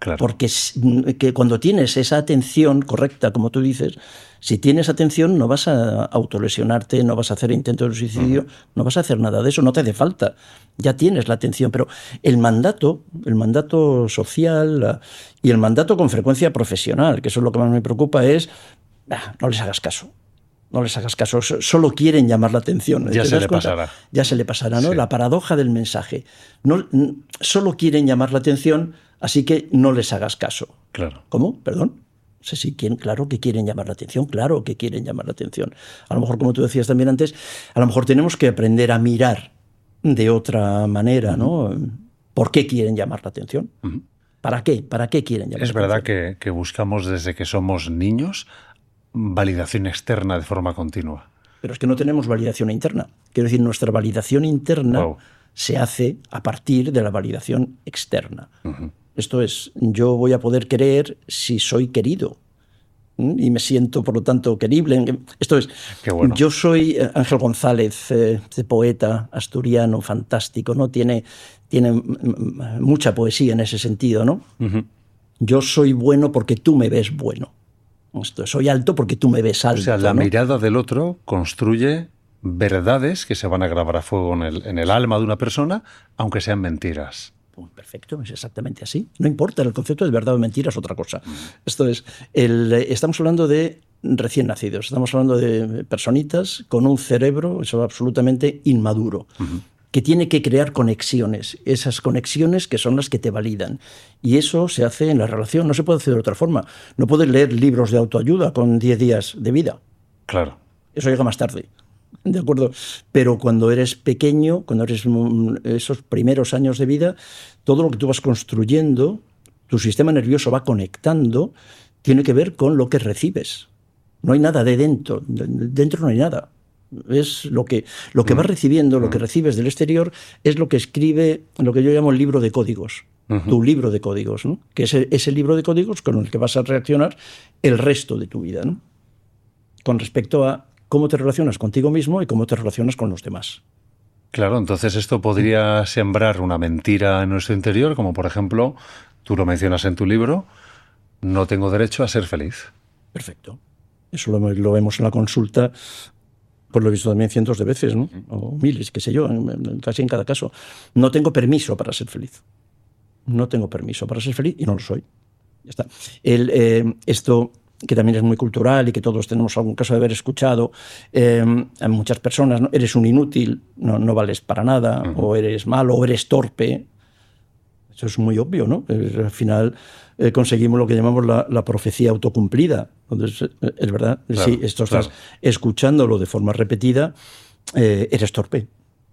Claro. Porque que cuando tienes esa atención correcta, como tú dices, si tienes atención no vas a autolesionarte, no vas a hacer intentos de suicidio, no vas a hacer nada de eso, no te hace falta. Ya tienes la atención, pero el mandato social y el mandato con frecuencia profesional, que eso es lo que más me preocupa, es no les hagas caso. No les hagas caso, solo quieren llamar la atención. Ya se le pasará. Ya se le pasará, ¿no? Sí. La paradoja del mensaje. Solo quieren llamar la atención, así que no les hagas caso. Claro. ¿Cómo? ¿Perdón? Sí, claro que quieren llamar la atención, claro que quieren llamar la atención. A lo mejor, como tú decías también antes, a lo mejor tenemos que aprender a mirar de otra manera, ¿no? ¿Por qué quieren llamar la atención? ¿Para qué? ¿Para qué quieren llamar la atención? Es verdad que buscamos desde que somos niños validación externa de forma continua. Pero es que no tenemos validación interna. Quiero decir, nuestra validación interna se hace a partir de la validación externa. Esto es, yo voy a poder querer si soy querido y me siento, por lo tanto, querible. Esto es, bueno. Yo soy Ángel González, poeta asturiano fantástico, ¿no? Tiene mucha poesía en ese sentido, ¿no? Yo soy bueno porque tú me ves bueno. Soy alto porque tú me ves alto. O sea, la ¿no? mirada del otro construye verdades que se van a grabar a fuego en el alma de una persona, aunque sean mentiras. Perfecto, es exactamente así. No importa, el concepto de verdad o mentira es otra cosa. Esto es, estamos hablando de recién nacidos, estamos hablando de personitas con un cerebro eso, absolutamente inmaduro. Que tiene que crear conexiones, esas conexiones que son las que te validan. Y eso se hace en la relación, no se puede hacer de otra forma. No puedes leer libros de autoayuda con 10 días de vida. Claro. Eso llega más tarde, ¿de acuerdo? Pero cuando eres pequeño, cuando eres esos primeros años de vida, todo lo que tú vas construyendo, tu sistema nervioso va conectando, tiene que ver con lo que recibes. No hay nada de dentro, dentro no hay nada. Es lo que vas recibiendo, lo que recibes del exterior, es lo que escribe lo que yo llamo el libro de códigos. Tu libro de códigos, ¿no? Que es ese libro de códigos con el que vas a reaccionar el resto de tu vida, ¿no? Con respecto a cómo te relacionas contigo mismo y cómo te relacionas con los demás. Claro, entonces esto podría sembrar una mentira en nuestro interior, como por ejemplo, tú lo mencionas en tu libro, no tengo derecho a ser feliz. Perfecto. Eso lo vemos en la consulta. Pues lo he visto también cientos de veces, ¿no? O miles, qué sé yo, casi en cada caso. No tengo permiso para ser feliz. No tengo permiso para ser feliz y no lo soy. Ya está. Esto, que también es muy cultural y que todos tenemos algún caso de haber escuchado, a muchas personas, ¿no? Eres un inútil, no vales para nada, o eres malo, o eres torpe. Eso es muy obvio, ¿no? Al final conseguimos lo que llamamos la profecía autocumplida. Entonces, es verdad, claro, si esto estás escuchándolo de forma repetida, eres torpe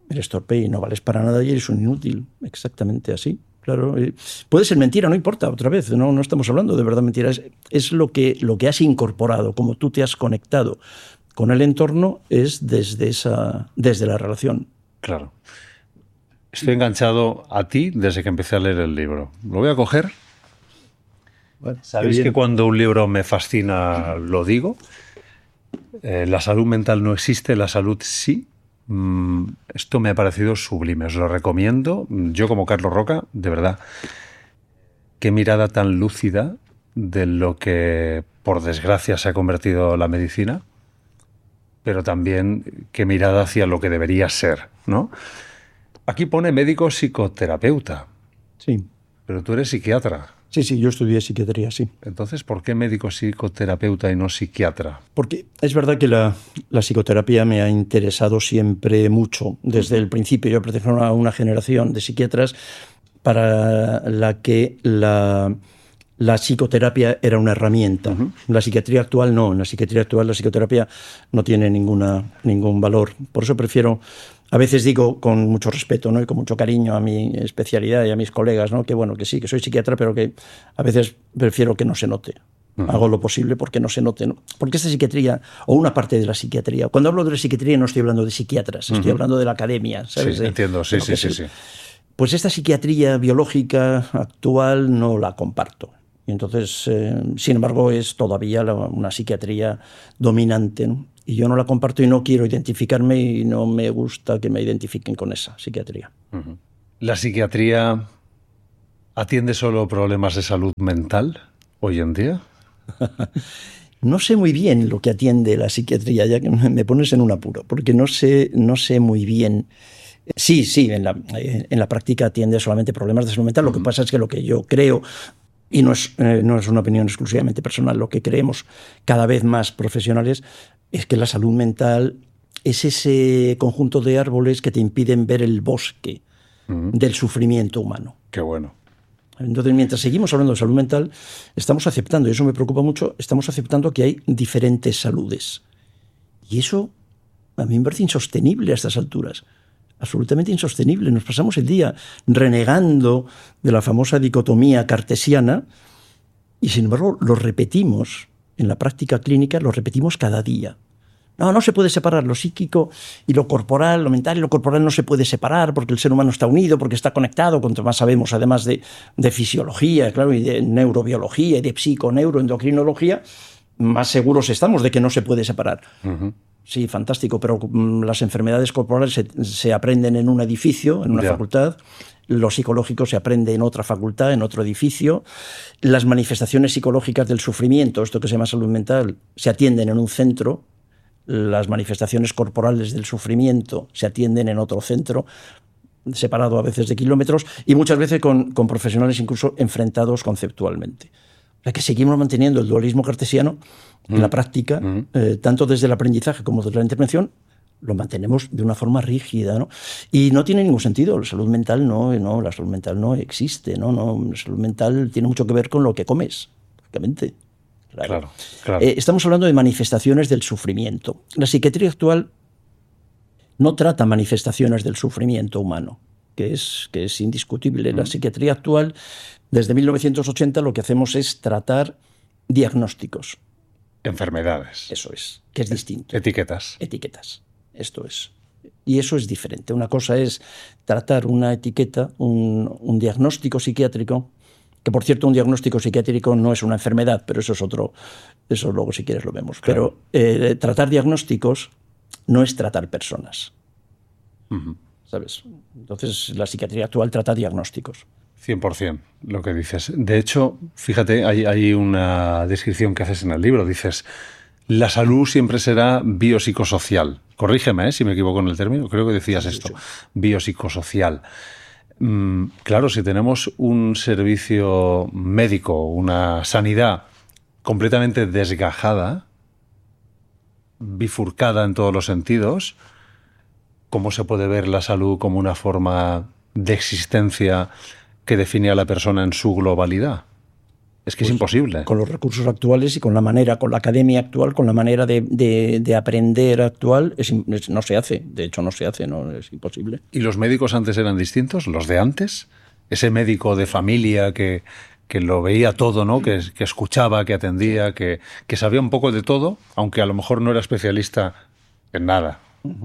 y no vales para nada y eres un inútil. Exactamente así. Claro, puede ser mentira, no importa, otra vez, no estamos hablando de verdad mentira, es lo que has incorporado, como tú te has conectado con el entorno, es desde la relación. Claro. Estoy enganchado a ti desde que empecé a leer el libro. Lo voy a coger. Bueno, sabéis que cuando un libro me fascina lo digo. La salud mental no existe, la salud sí. Esto me ha parecido sublime, os lo recomiendo. Yo como Carlos Roca, de verdad, qué mirada tan lúcida de lo que por desgracia se ha convertido la medicina, pero también qué mirada hacia lo que debería ser, ¿no? Aquí pone médico psicoterapeuta. Sí. Pero tú eres psiquiatra. Sí, yo estudié psiquiatría, sí. Entonces, ¿por qué médico psicoterapeuta y no psiquiatra? Porque es verdad que la psicoterapia me ha interesado siempre mucho. Desde el principio yo pertenezco a una generación de psiquiatras para la que la psicoterapia era una herramienta. La psiquiatría actual no. En la psiquiatría actual la psicoterapia no tiene ningún valor. Por eso prefiero, a veces digo con mucho respeto, ¿no? Y con mucho cariño a mi especialidad y a mis colegas, ¿no? Que bueno, que sí, que soy psiquiatra, pero que a veces prefiero que no se note. Hago lo posible porque no se note, ¿no? Porque esta psiquiatría, o una parte de la psiquiatría, cuando hablo de la psiquiatría no estoy hablando de psiquiatras, estoy hablando de la academia, ¿sabes? Sí, entiendo, sí. Pues esta psiquiatría biológica actual no la comparto. Y entonces, sin embargo, es todavía una psiquiatría dominante, ¿no? Y yo no la comparto y no quiero identificarme y no me gusta que me identifiquen con esa psiquiatría. La psiquiatría ¿Atiende solo problemas de salud mental hoy en día? No sé muy bien lo que atiende la psiquiatría, ya que me pones en un apuro, porque no sé muy bien. Sí, en la práctica atiende solamente problemas de salud mental. Lo que pasa es que lo que yo creo, y no es una opinión exclusivamente personal, lo que creemos cada vez más profesionales es que la salud mental es ese conjunto de árboles que te impiden ver el bosque del sufrimiento humano. Qué bueno. Entonces, mientras seguimos hablando de salud mental, estamos aceptando, y eso me preocupa mucho, estamos aceptando que hay diferentes saludes. Y eso a mí me parece insostenible a estas alturas. Absolutamente insostenible. Nos pasamos el día renegando de la famosa dicotomía cartesiana y, sin embargo, lo repetimos en la práctica clínica, lo repetimos cada día. No se puede separar lo psíquico y lo corporal, lo mental y lo corporal no se puede separar porque el ser humano está unido, porque está conectado. Cuanto más sabemos, además de fisiología, claro, y de neurobiología y de neuroendocrinología, más seguros estamos de que no se puede separar. Sí, fantástico, pero las enfermedades corporales se aprenden en un edificio, en una facultad. Lo psicológico se aprende en otra facultad, en otro edificio. Las manifestaciones psicológicas del sufrimiento, esto que se llama salud mental, se atienden en un centro. Las manifestaciones corporales del sufrimiento se atienden en otro centro, separado a veces de kilómetros, y muchas veces con profesionales incluso enfrentados conceptualmente. O sea que seguimos manteniendo el dualismo cartesiano en la práctica, tanto desde el aprendizaje como desde la intervención, lo mantenemos de una forma rígida, ¿no? Y no tiene ningún sentido. La salud mental la salud mental no existe, la salud mental tiene mucho que ver con lo que comes, prácticamente. Claro. Estamos hablando de manifestaciones del sufrimiento. La psiquiatría actual no trata manifestaciones del sufrimiento humano, que es indiscutible. La psiquiatría actual, desde 1980, lo que hacemos es tratar diagnósticos. Enfermedades. Eso es, que es distinto. Etiquetas. Esto es. Y eso es diferente. Una cosa es tratar una etiqueta, un diagnóstico psiquiátrico, que por cierto un diagnóstico psiquiátrico no es una enfermedad, pero eso es otro, eso luego si quieres lo vemos. Claro. Pero tratar diagnósticos no es tratar personas. ¿Sabes? Entonces la psiquiatría actual trata diagnósticos. 100% lo que dices. De hecho, fíjate, hay una descripción que haces en el libro. Dices, la salud siempre será biopsicosocial. Corrígeme si me equivoco en el término. Creo que decías esto. Biopsicosocial. Claro, si tenemos un servicio médico, una sanidad completamente desgajada, bifurcada en todos los sentidos, ¿cómo se puede ver la salud como una forma de existencia que define a la persona en su globalidad? Es que es imposible. Con los recursos actuales y con la manera, con la academia actual, con la manera de aprender actual, no se hace. De hecho, no se hace, es imposible. ¿Y los médicos antes eran distintos? ¿Los de antes? Ese médico de familia que lo veía todo, ¿no? Que escuchaba, que atendía, que sabía un poco de todo, aunque a lo mejor no era especialista en nada.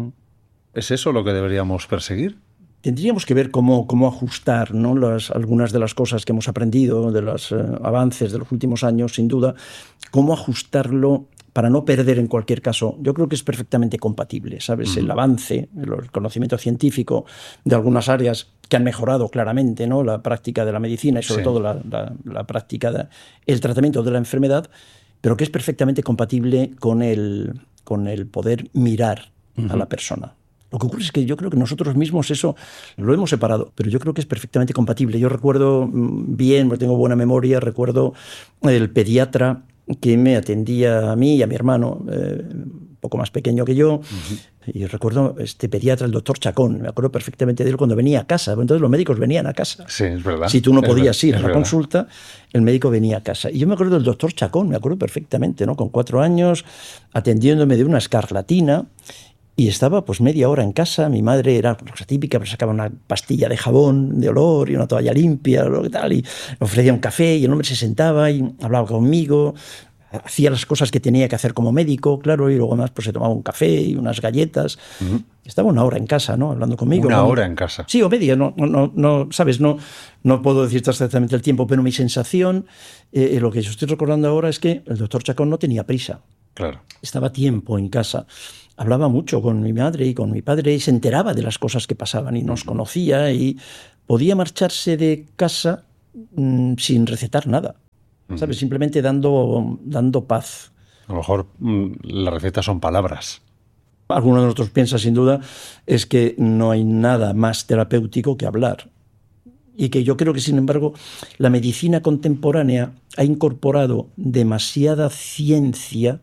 ¿Es eso lo que deberíamos perseguir? Tendríamos que ver cómo ajustar, ¿no? Algunas de las cosas que hemos aprendido, de los avances de los últimos años, sin duda, cómo ajustarlo para no perder en cualquier caso. Yo creo que es perfectamente compatible, ¿sabes? El avance, el conocimiento científico de algunas áreas que han mejorado claramente, ¿no? La práctica de la medicina y sobre todo la práctica el tratamiento de la enfermedad, pero que es perfectamente compatible con el poder mirar a la persona. Lo que ocurre es que yo creo que nosotros mismos eso lo hemos separado, pero yo creo que es perfectamente compatible. Yo recuerdo bien, tengo buena memoria, recuerdo el pediatra que me atendía a mí y a mi hermano, un poco más pequeño que yo, y recuerdo este pediatra, el doctor Chacón, me acuerdo perfectamente de él cuando venía a casa. Entonces los médicos venían a casa. Sí, es verdad. Si tú no podías ir a la consulta, el médico venía a casa. Y yo me acuerdo del doctor Chacón, me acuerdo perfectamente, ¿no? Con 4 años, atendiéndome de una escarlatina. Y estaba pues media hora en casa, mi madre era cosa típica, pero sacaba una pastilla de jabón, de olor y una toalla limpia, lo que tal, y me ofrecía un café y el hombre se sentaba y hablaba conmigo, hacía las cosas que tenía que hacer como médico, claro, y luego además pues se tomaba un café y unas galletas. Estaba 1 hora en casa, ¿no? Hablando conmigo. ¿Una hora en casa? Sí, o media, no, ¿sabes? No puedo decirte exactamente el tiempo, pero mi sensación, lo que yo estoy recordando ahora es que el doctor Chacón no tenía prisa. Claro. Estaba a tiempo en casa. Hablaba mucho con mi madre y con mi padre y se enteraba de las cosas que pasaban y nos conocía y podía marcharse de casa sin recetar nada, ¿sabes? Simplemente dando paz. A lo mejor las recetas son palabras. Alguno de nosotros piensa, sin duda, es que no hay nada más terapéutico que hablar. Y que yo creo que, sin embargo, la medicina contemporánea ha incorporado demasiada ciencia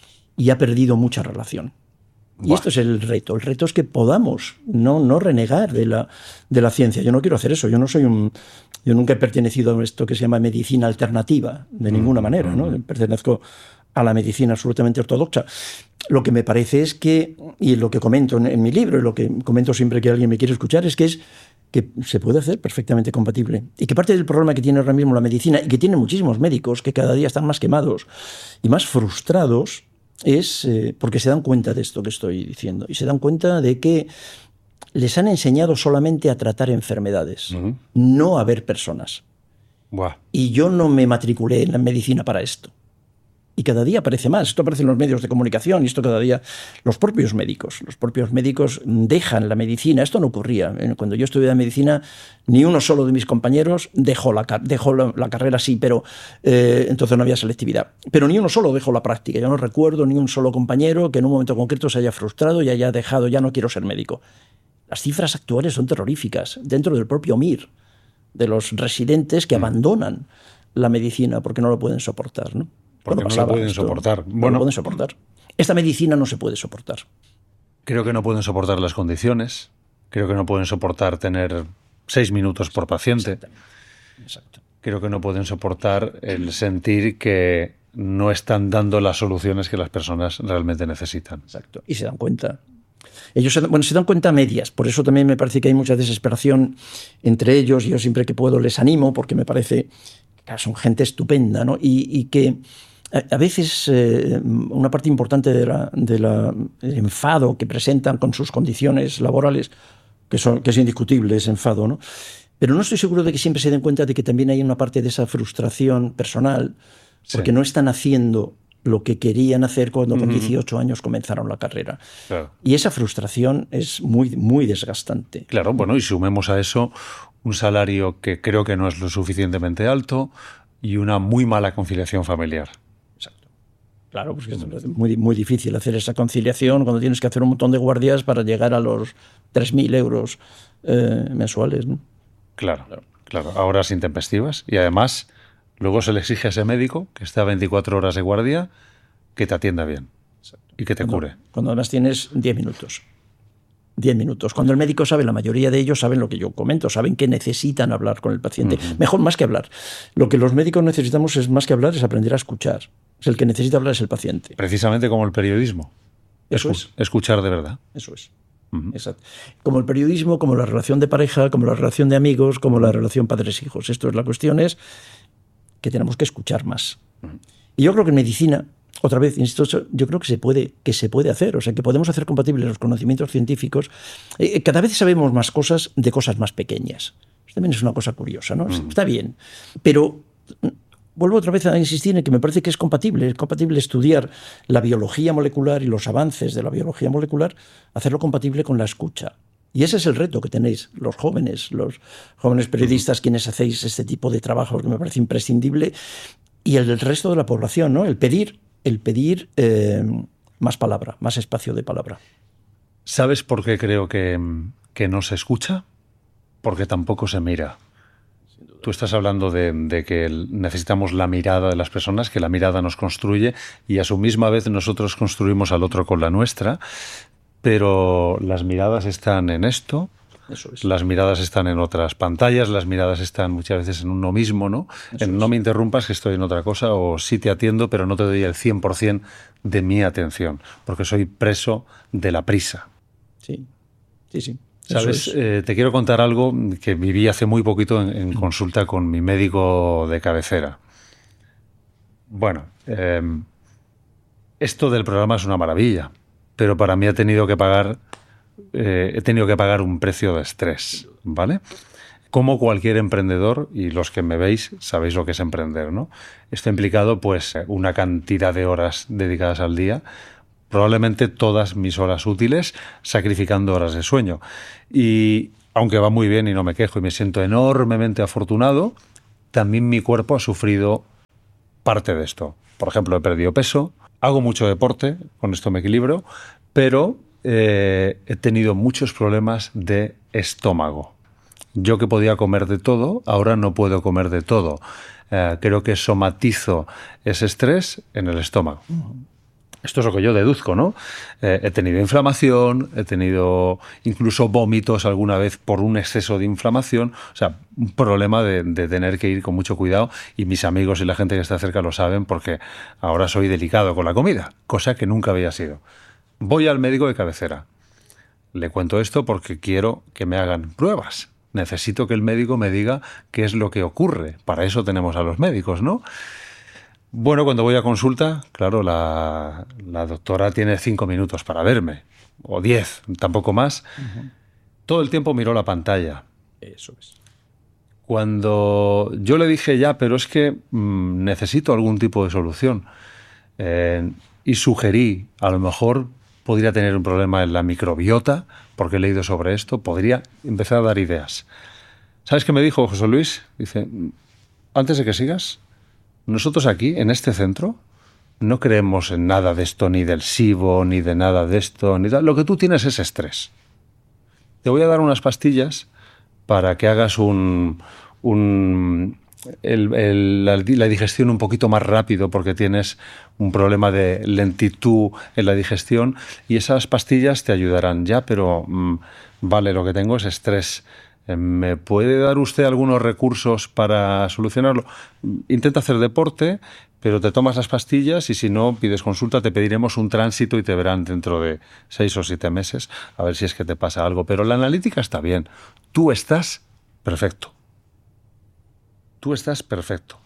y ha perdido mucha relación. Y esto es el reto. El reto es que podamos no renegar de la ciencia. Yo no quiero hacer eso. Yo nunca he pertenecido a esto que se llama medicina alternativa, de ninguna manera, ¿no? Pertenezco a la medicina absolutamente ortodoxa. Lo que me parece es que, y lo que comento en mi libro, y lo que comento siempre que alguien me quiere escuchar, es que se puede hacer perfectamente compatible. Y que parte del problema que tiene ahora mismo la medicina, y que tienen muchísimos médicos que cada día están más quemados y más frustrados, es porque se dan cuenta de esto que estoy diciendo. Y se dan cuenta de que les han enseñado solamente a tratar enfermedades, no a ver personas. Buah. Y yo no me matriculé en la medicina para esto. Y cada día aparece más. Esto aparece en los medios de comunicación y esto cada día... Los propios médicos dejan la medicina. Esto no ocurría. Cuando yo estudié medicina, ni uno solo de mis compañeros dejó la carrera, sí, pero entonces no había selectividad. Pero ni uno solo dejó la práctica. Yo no recuerdo ni un solo compañero que en un momento concreto se haya frustrado y haya dejado, ya no quiero ser médico. Las cifras actuales son terroríficas. Dentro del propio MIR, de los residentes que abandonan la medicina porque no lo pueden soportar, ¿no? Porque no lo pueden soportar. No lo pueden soportar. Esta medicina no se puede soportar. Creo que no pueden soportar las condiciones. Creo que no pueden soportar tener 6 minutos por paciente. Exacto. Creo que no pueden soportar el sentir que no están dando las soluciones que las personas realmente necesitan. Exacto. Y se dan cuenta. Ellos se dan cuenta a medias. Por eso también me parece que hay mucha desesperación entre ellos. Yo siempre que puedo les animo porque me parece que son gente estupenda, ¿no? Y que a veces una parte importante del enfado que presentan con sus condiciones laborales, que es indiscutible ese enfado, ¿no? Pero no estoy seguro de que siempre se den cuenta de que también hay una parte de esa frustración personal, porque no están haciendo lo que querían hacer cuando con 18 años comenzaron la carrera. Claro. Y esa frustración es muy, muy desgastante. Claro, bueno, y sumemos a eso un salario que creo que no es lo suficientemente alto y una muy mala conciliación familiar. Exacto. Claro, pues es muy, muy difícil hacer esa conciliación cuando tienes que hacer un montón de guardias para llegar a los 3.000 euros mensuales, ¿no? Claro. A horas intempestivas. Y además, luego se le exige a ese médico que está 24 horas de guardia que te atienda bien. Exacto. Y que te cure. Cuando además tienes 10 minutos. 10 minutos. Cuando el médico sabe, la mayoría de ellos saben lo que yo comento, saben que necesitan hablar con el paciente. Mejor, más que hablar. Lo que los médicos necesitamos es más que hablar, es aprender a escuchar. El que necesita hablar es el paciente. Precisamente como el periodismo. Eso es. Escuchar de verdad. Eso es. Exacto. Como el periodismo, como la relación de pareja, como la relación de amigos, como la relación padres-hijos. Esto es la cuestión, es que tenemos que escuchar más. Y yo creo que en medicina, otra vez, insisto, yo creo que se puede hacer, o sea, que podemos hacer compatibles los conocimientos científicos. Cada vez sabemos más cosas de cosas más pequeñas. Esto también es una cosa curiosa, ¿no? Está bien, pero vuelvo otra vez a insistir en que me parece que es compatible estudiar la biología molecular y los avances de la biología molecular, hacerlo compatible con la escucha. Y ese es el reto que tenéis los jóvenes periodistas, quienes hacéis este tipo de trabajo, que me parece imprescindible, y el resto de la población, ¿no? El pedir más palabra, más espacio de palabra. ¿Sabes por qué creo que no se escucha? Porque tampoco se mira. Tú estás hablando de que necesitamos la mirada de las personas, que la mirada nos construye y a su misma vez nosotros construimos al otro con la nuestra, pero las miradas están en esto. Eso es. Las miradas están en otras pantallas, las miradas están muchas veces en uno mismo, ¿no? No me interrumpas que estoy en otra cosa, o sí te atiendo, pero no te doy el 100% de mi atención, porque soy preso de la prisa. Sí. ¿Sabes? Te quiero contar algo que viví hace muy poquito en consulta con mi médico de cabecera. Bueno, esto del programa es una maravilla, pero para mí he tenido que pagar un precio de estrés, ¿vale? Como cualquier emprendedor, y los que me veis sabéis lo que es emprender, ¿no? Esto ha implicado pues una cantidad de horas dedicadas al día, probablemente todas mis horas útiles, sacrificando horas de sueño. Y aunque va muy bien y no me quejo y me siento enormemente afortunado, también mi cuerpo ha sufrido parte de esto. Por ejemplo, he perdido peso, hago mucho deporte, con esto me equilibro, pero he tenido muchos problemas de estómago. Yo que podía comer de todo, ahora no puedo comer de todo. Creo que somatizo ese estrés en el estómago. Esto es lo que yo deduzco, ¿no? He tenido inflamación, he tenido incluso vómitos alguna vez por un exceso de inflamación. O sea, un problema de tener que ir con mucho cuidado, y mis amigos y la gente que está cerca lo saben, porque ahora soy delicado con la comida, cosa que nunca había sido. Voy al médico de cabecera. Le cuento esto porque quiero que me hagan pruebas. Necesito que el médico me diga qué es lo que ocurre. Para eso tenemos a los médicos, ¿no? Bueno, cuando voy a consulta, claro, la doctora tiene 5 minutos para verme, o 10, tampoco más. Todo el tiempo miró la pantalla. Eso es. Cuando yo le dije ya, pero es que necesito algún tipo de solución, y sugerí, a lo mejor podría tener un problema en la microbiota, porque he leído sobre esto, podría empezar a dar ideas. ¿Sabes qué me dijo José Luis? Dice, antes de que sigas, nosotros aquí, en este centro, no creemos en nada de esto, ni del SIBO, ni de nada de esto, ni lo que tú tienes es estrés. Te voy a dar unas pastillas para que hagas la digestión un poquito más rápido, porque tienes un problema de lentitud en la digestión, y esas pastillas te ayudarán ya, pero vale, lo que tengo es estrés. ¿Me puede dar usted algunos recursos para solucionarlo? Intenta hacer deporte, pero te tomas las pastillas, y si no pides consulta, te pediremos un tránsito y te verán dentro de 6 o 7 meses a ver si es que te pasa algo. Pero la analítica está bien. Tú estás perfecto. Tú estás perfecto.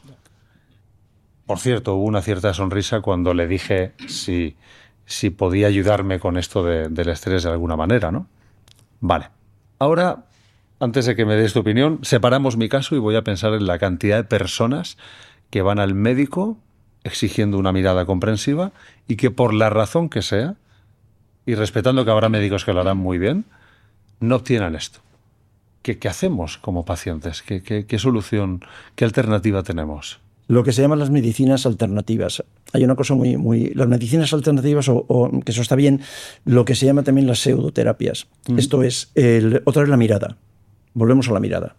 Por cierto, hubo una cierta sonrisa cuando le dije si podía ayudarme con esto del estrés de alguna manera, ¿no? Vale. Ahora, antes de que me des tu opinión, separamos mi caso y voy a pensar en la cantidad de personas que van al médico exigiendo una mirada comprensiva y que, por la razón que sea, y respetando que habrá médicos que lo harán muy bien, no obtienen esto. ¿Qué hacemos como pacientes? ¿Qué solución, qué alternativa tenemos? Lo que se llaman las medicinas alternativas. Hay una cosa muy... Las medicinas alternativas, o que eso está bien, lo que se llama también las pseudoterapias. Esto es, otra es la mirada. Volvemos a la mirada.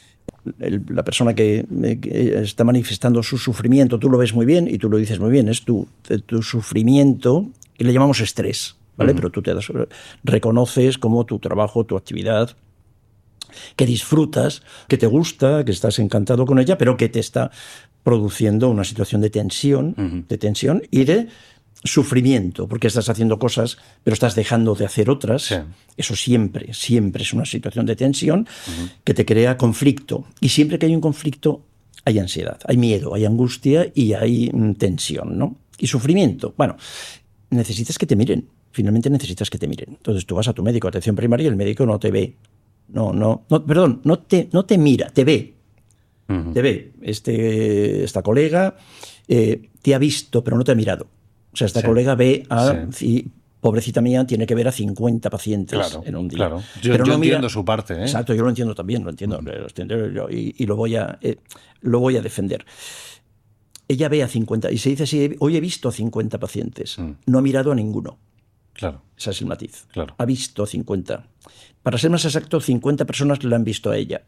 La persona que está manifestando su sufrimiento, tú lo ves muy bien y tú lo dices muy bien, es tu sufrimiento, que le llamamos estrés, ¿vale? Pero tú reconoces como tu trabajo, tu actividad, que disfrutas, que te gusta, que estás encantado con ella, pero que te está produciendo una situación de tensión y de sufrimiento, porque estás haciendo cosas, pero estás dejando de hacer otras. Sí. Eso siempre es una situación de tensión que te crea conflicto. Y siempre que hay un conflicto, hay ansiedad, hay miedo, hay angustia y hay tensión, ¿no? Y sufrimiento. Bueno, necesitas que te miren. Finalmente necesitas que te miren. Entonces tú vas a tu médico de atención primaria y el médico no te ve. No te mira, te ve. Te ve. Esta colega te ha visto, pero no te ha mirado. O sea, esta colega ve y, pobrecita mía, tiene que ver a 50 pacientes en un día. Claro. Yo entiendo su parte. Exacto, yo lo entiendo también, lo entiendo y lo voy a defender. Ella ve a 50, y se dice así, hoy he visto a 50 pacientes, no ha mirado a ninguno. Claro. Ese es el matiz. Claro. Ha visto 50. Para ser más exacto, 50 personas le han visto a ella.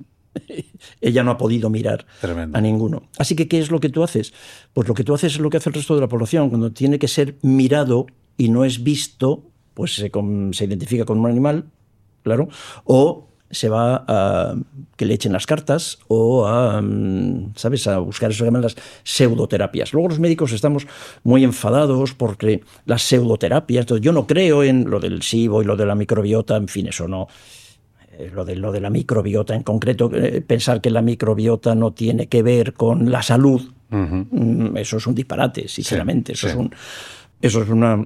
Ella no ha podido mirar a ninguno. Así que, ¿qué es lo que tú haces? Pues lo que tú haces es lo que hace el resto de la población. Cuando tiene que ser mirado y no es visto, pues se identifica con un animal, claro, o se va a que le echen las cartas o a buscar eso que llaman las pseudoterapias. Luego los médicos estamos muy enfadados porque las pseudoterapias, entonces yo no creo en lo del SIBO y lo de la microbiota, en fin, eso no. Lo de la microbiota en concreto, pensar que la microbiota no tiene que ver con la salud, eso es un disparate, sinceramente. Eso es una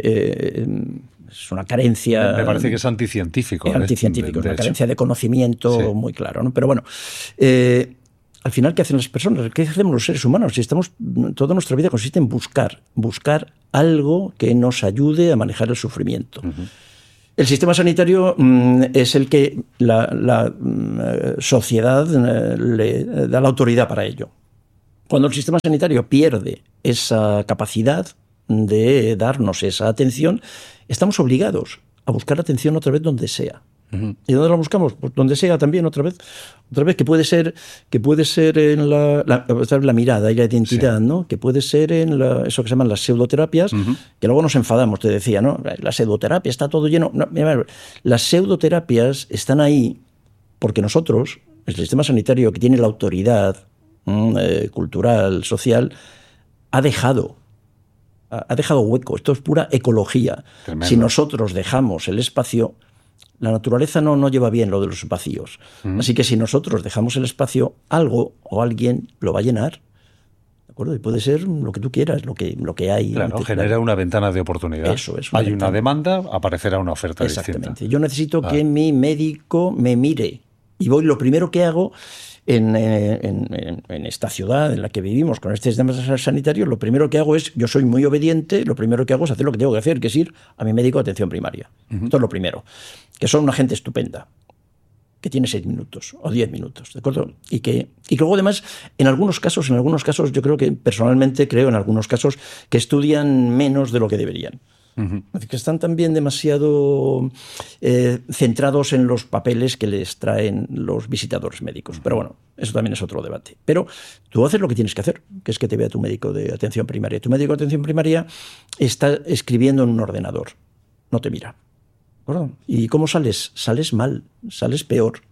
carencia. Me parece que es anticientífico. Una carencia de conocimiento muy claro, ¿no? Pero bueno, al final, ¿qué hacen las personas? ¿Qué hacemos los seres humanos? Si toda nuestra vida consiste en buscar algo que nos ayude a manejar el sufrimiento. El sistema sanitario es el que la sociedad le da la autoridad para ello. Cuando el sistema sanitario pierde esa capacidad de darnos esa atención, estamos obligados a buscar atención otra vez donde sea. ¿Y dónde la buscamos? Pues donde sea también, otra vez que puede ser en la mirada y la identidad, sí, ¿no? Que puede ser en eso que se llaman las pseudoterapias, que luego nos enfadamos, te decía, ¿no? La pseudoterapia está todo lleno. No, mira, las pseudoterapias están ahí porque nosotros, el sistema sanitario que tiene la autoridad cultural, social, ha dejado hueco. Esto es pura ecología. Tremendo. Si nosotros dejamos el espacio, la naturaleza no lleva bien lo de los vacíos. Así que si nosotros dejamos el espacio, algo o alguien lo va a llenar. ¿De acuerdo? Y puede ser lo que tú quieras, lo que hay. Claro, genera una ventana de oportunidad. Eso es. Hay una demanda, aparecerá una oferta Exactamente. distinta. Yo necesito que mi médico me mire. Y lo primero que hago en esta ciudad en la que vivimos con este sistema sanitario, lo primero que hago es, yo soy muy obediente, lo primero que hago es hacer lo que tengo que hacer, que es ir a mi médico de atención primaria. Esto es lo primero. Que son una gente estupenda, que tiene 6 minutos o 10 minutos, ¿de acuerdo? Y que luego además, en algunos casos, yo creo que personalmente en algunos casos que estudian menos de lo que deberían. Que están también demasiado centrados en los papeles que les traen los visitadores médicos. Pero bueno, eso también es otro debate. Pero tú haces lo que tienes que hacer, que es que te vea tu médico de atención primaria. Tu médico de atención primaria está escribiendo en un ordenador, no te mira. ¿Verdad? ¿Y cómo sales? Sales mal, sales peor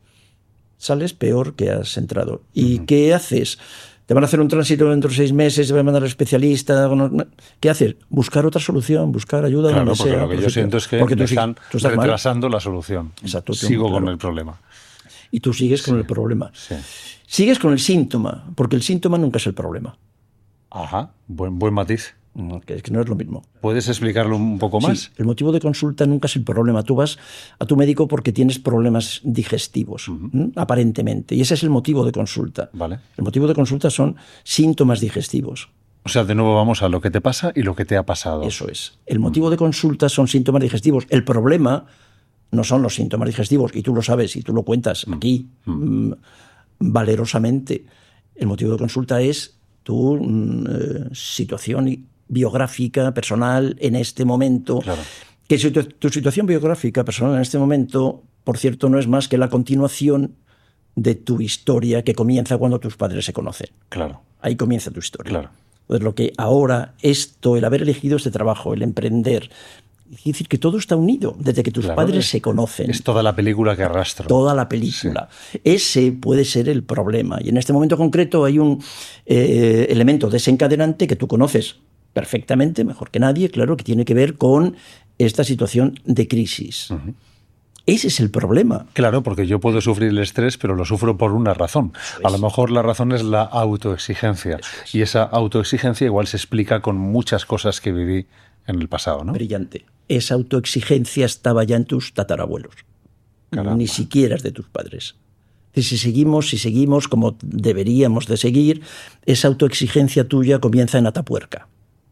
que has entrado. ¿Y qué haces? Te van a hacer un tránsito dentro de 6 meses, te van a mandar al especialista. ¿Qué haces? Buscar otra solución, buscar ayuda donde sea. Claro, porque lo que yo siento es que me están retrasando la solución. Exacto. Sigo con el problema. Y tú sigues con el problema. Sí. Sigues con el síntoma, porque el síntoma nunca es el problema. Ajá, buen matiz. Que es que no es lo mismo. ¿Puedes explicarlo un poco más? Sí, el motivo de consulta nunca es el problema. Tú vas a tu médico porque tienes problemas digestivos, aparentemente. Y ese es el motivo de consulta. Vale. El motivo de consulta son síntomas digestivos. O sea, de nuevo vamos a lo que te pasa y lo que te ha pasado. Eso es. El motivo de consulta son síntomas digestivos. El problema no son los síntomas digestivos, y tú lo sabes y tú lo cuentas aquí valerosamente. El motivo de consulta es tu situación biográfica, personal, en este momento. Claro. Que tu situación biográfica, personal, en este momento, por cierto, no es más que la continuación de tu historia que comienza cuando tus padres se conocen. Claro. Ahí comienza tu historia. Claro. Entonces, lo que ahora, el haber elegido este trabajo, el emprender, es decir, que todo está unido desde que tus padres se conocen. Es toda la película que arrastro. Toda la película. Sí. Ese puede ser el problema. Y en este momento concreto hay un elemento desencadenante que tú conoces perfectamente, mejor que nadie, claro, que tiene que ver con esta situación de crisis. Ese es el problema. Claro, porque yo puedo sufrir el estrés, pero lo sufro por una razón. A lo mejor la razón es la autoexigencia. Y esa autoexigencia igual se explica con muchas cosas que viví en el pasado, ¿no? Brillante. Esa autoexigencia estaba ya en tus tatarabuelos. Caramba. Ni siquiera es de tus padres. Y si seguimos como deberíamos de seguir, esa autoexigencia tuya comienza en Atapuerca.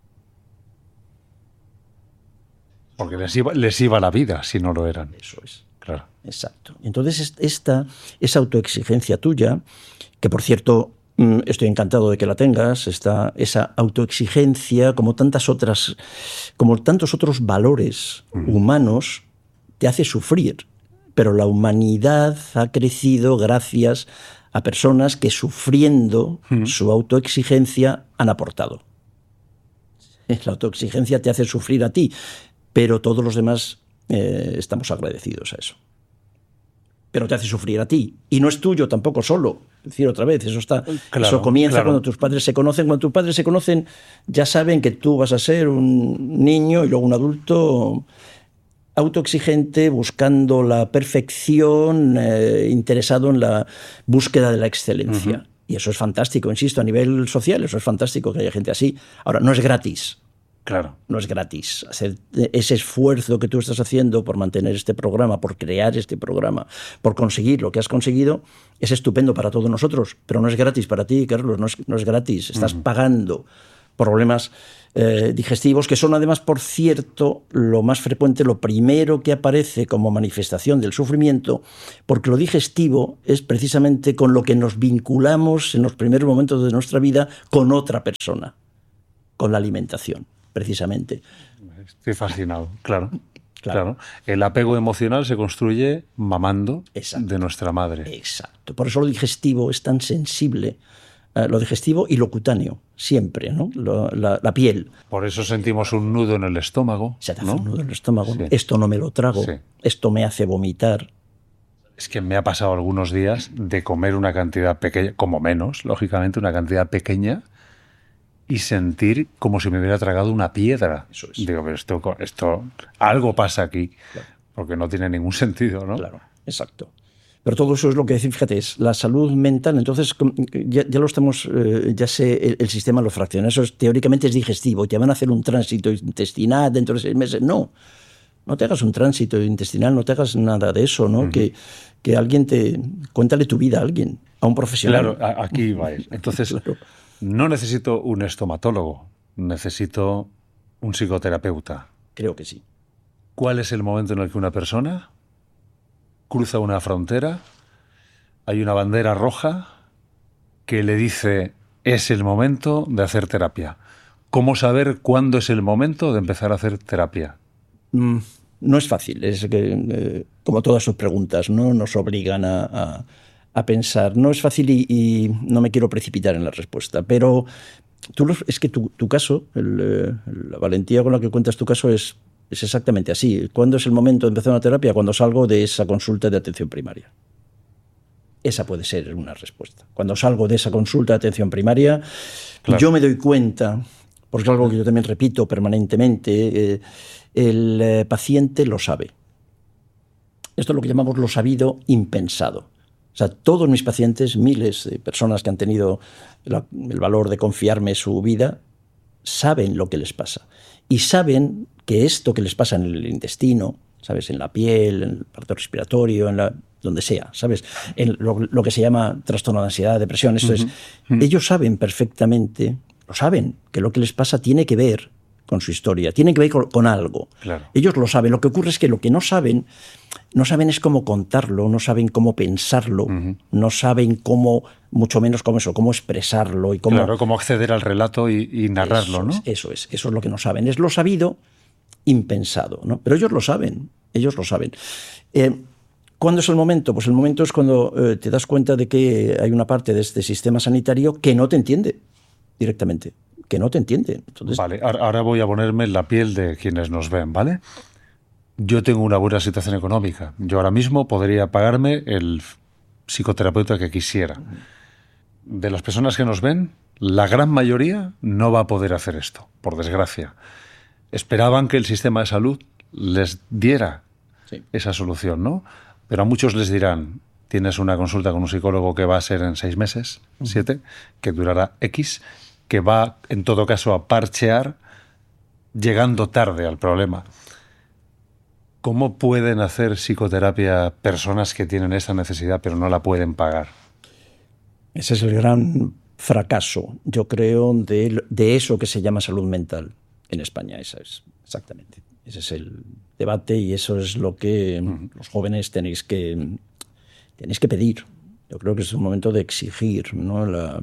Porque les iba la vida si no lo eran. Eso es. Claro. Exacto. Entonces, esa autoexigencia tuya, que por cierto, estoy encantado de que la tengas, esa autoexigencia, como tantos otros valores humanos, te hace sufrir. Pero la humanidad ha crecido gracias a personas que, sufriendo su autoexigencia, han aportado. La autoexigencia te hace sufrir a ti, pero todos los demás estamos agradecidos a eso. Pero te hace sufrir a ti. Y no es tuyo tampoco solo. Es decir, otra vez, eso comienza cuando tus padres se conocen. Cuando tus padres se conocen, ya saben que tú vas a ser un niño y luego un adulto autoexigente, buscando la perfección, interesado en la búsqueda de la excelencia. Y eso es fantástico, insisto, a nivel social, eso es fantástico que haya gente así. Ahora, no es gratis. Claro. No es gratis. Hacer ese esfuerzo que tú estás haciendo por mantener este programa, por crear este programa, por conseguir lo que has conseguido, es estupendo para todos nosotros, pero no es gratis para ti, Carlos, no es gratis. Estás pagando problemas digestivos, que son además, por cierto, lo más frecuente, lo primero que aparece como manifestación del sufrimiento, porque lo digestivo es precisamente con lo que nos vinculamos en los primeros momentos de nuestra vida con otra persona, con la alimentación, precisamente. Estoy fascinado, claro. El apego emocional se construye mamando de nuestra madre. Exacto. Por eso lo digestivo es tan sensible. Lo digestivo y lo cutáneo, siempre, ¿no? La piel. Por eso sentimos un nudo en el estómago. Se te hace un nudo en el estómago. Sí. Esto no me lo trago. Sí. Esto me hace vomitar. Es que me ha pasado algunos días de comer una cantidad pequeña, como menos, lógicamente, una cantidad pequeña, y sentir como si me hubiera tragado una piedra. Eso es. Digo, pero esto algo pasa aquí, claro, porque no tiene ningún sentido, ¿no? Claro, exacto. Pero todo eso es lo que decir, fíjate, es la salud mental. Entonces, ya lo estamos, ya sé, el sistema lo fracciona. Eso teóricamente es digestivo. Te van a hacer un tránsito intestinal dentro de 6 meses. No te hagas un tránsito intestinal, no te hagas nada de eso, ¿no? Uh-huh. Que alguien cuéntale tu vida a alguien, a un profesional. Claro, aquí va a ir. Entonces, claro, no necesito un estomatólogo, necesito un psicoterapeuta. Creo que sí. ¿Cuál es el momento en el que una persona cruza una frontera, hay una bandera roja que le dice es el momento de hacer terapia? ¿Cómo saber cuándo es el momento de empezar a hacer terapia? No es fácil, es que, como todas sus preguntas, ¿no? Nos obligan a pensar. No es fácil y no me quiero precipitar en la respuesta, pero es que tu caso, la valentía con la que cuentas tu caso es exactamente así. ¿Cuándo es el momento de empezar una terapia? Cuando salgo de esa consulta de atención primaria. Esa puede ser una respuesta. Cuando salgo de esa consulta de atención primaria, claro, yo me doy cuenta, porque es algo que yo también repito permanentemente, el paciente lo sabe. Esto es lo que llamamos lo sabido impensado. O sea, todos mis pacientes, miles de personas que han tenido el valor de confiarme su vida, saben lo que les pasa. Y saben que esto que les pasa en el intestino, ¿sabes? En la piel, en el aparato respiratorio, donde sea, ¿sabes? En lo que se llama trastorno de ansiedad, depresión, esto es. Ellos saben perfectamente, lo saben, que lo que les pasa tiene que ver con su historia, tiene que ver con algo. Claro. Ellos lo saben. Lo que ocurre es que lo que no saben es cómo contarlo, no saben cómo pensarlo, no saben cómo, mucho menos cómo expresarlo. Y cómo, claro, cómo acceder al relato y narrarlo, ¿no? Eso es lo que no saben. Es lo sabido impensado, ¿no? Pero ellos lo saben. ¿Cuándo es el momento? Pues el momento es cuando te das cuenta de que hay una parte de este sistema sanitario que no te entiende directamente, que no te entiende. Entonces, vale, ahora voy a ponerme en la piel de quienes nos ven, ¿vale? Yo tengo una buena situación económica. Yo ahora mismo podría pagarme el psicoterapeuta que quisiera. De las personas que nos ven, la gran mayoría no va a poder hacer esto, por desgracia. Esperaban que el sistema de salud les diera esa solución, ¿no? Pero a muchos les dirán, tienes una consulta con un psicólogo que va a ser en 6 meses, 7, que durará X, que va, en todo caso, a parchear llegando tarde al problema. ¿Cómo pueden hacer psicoterapia personas que tienen esa necesidad pero no la pueden pagar? Ese es el gran fracaso, yo creo, de eso que se llama salud mental en España. Esa es, exactamente. Ese es el debate y eso es lo que los jóvenes tenéis que pedir. Yo creo que es un momento de exigir, ¿no?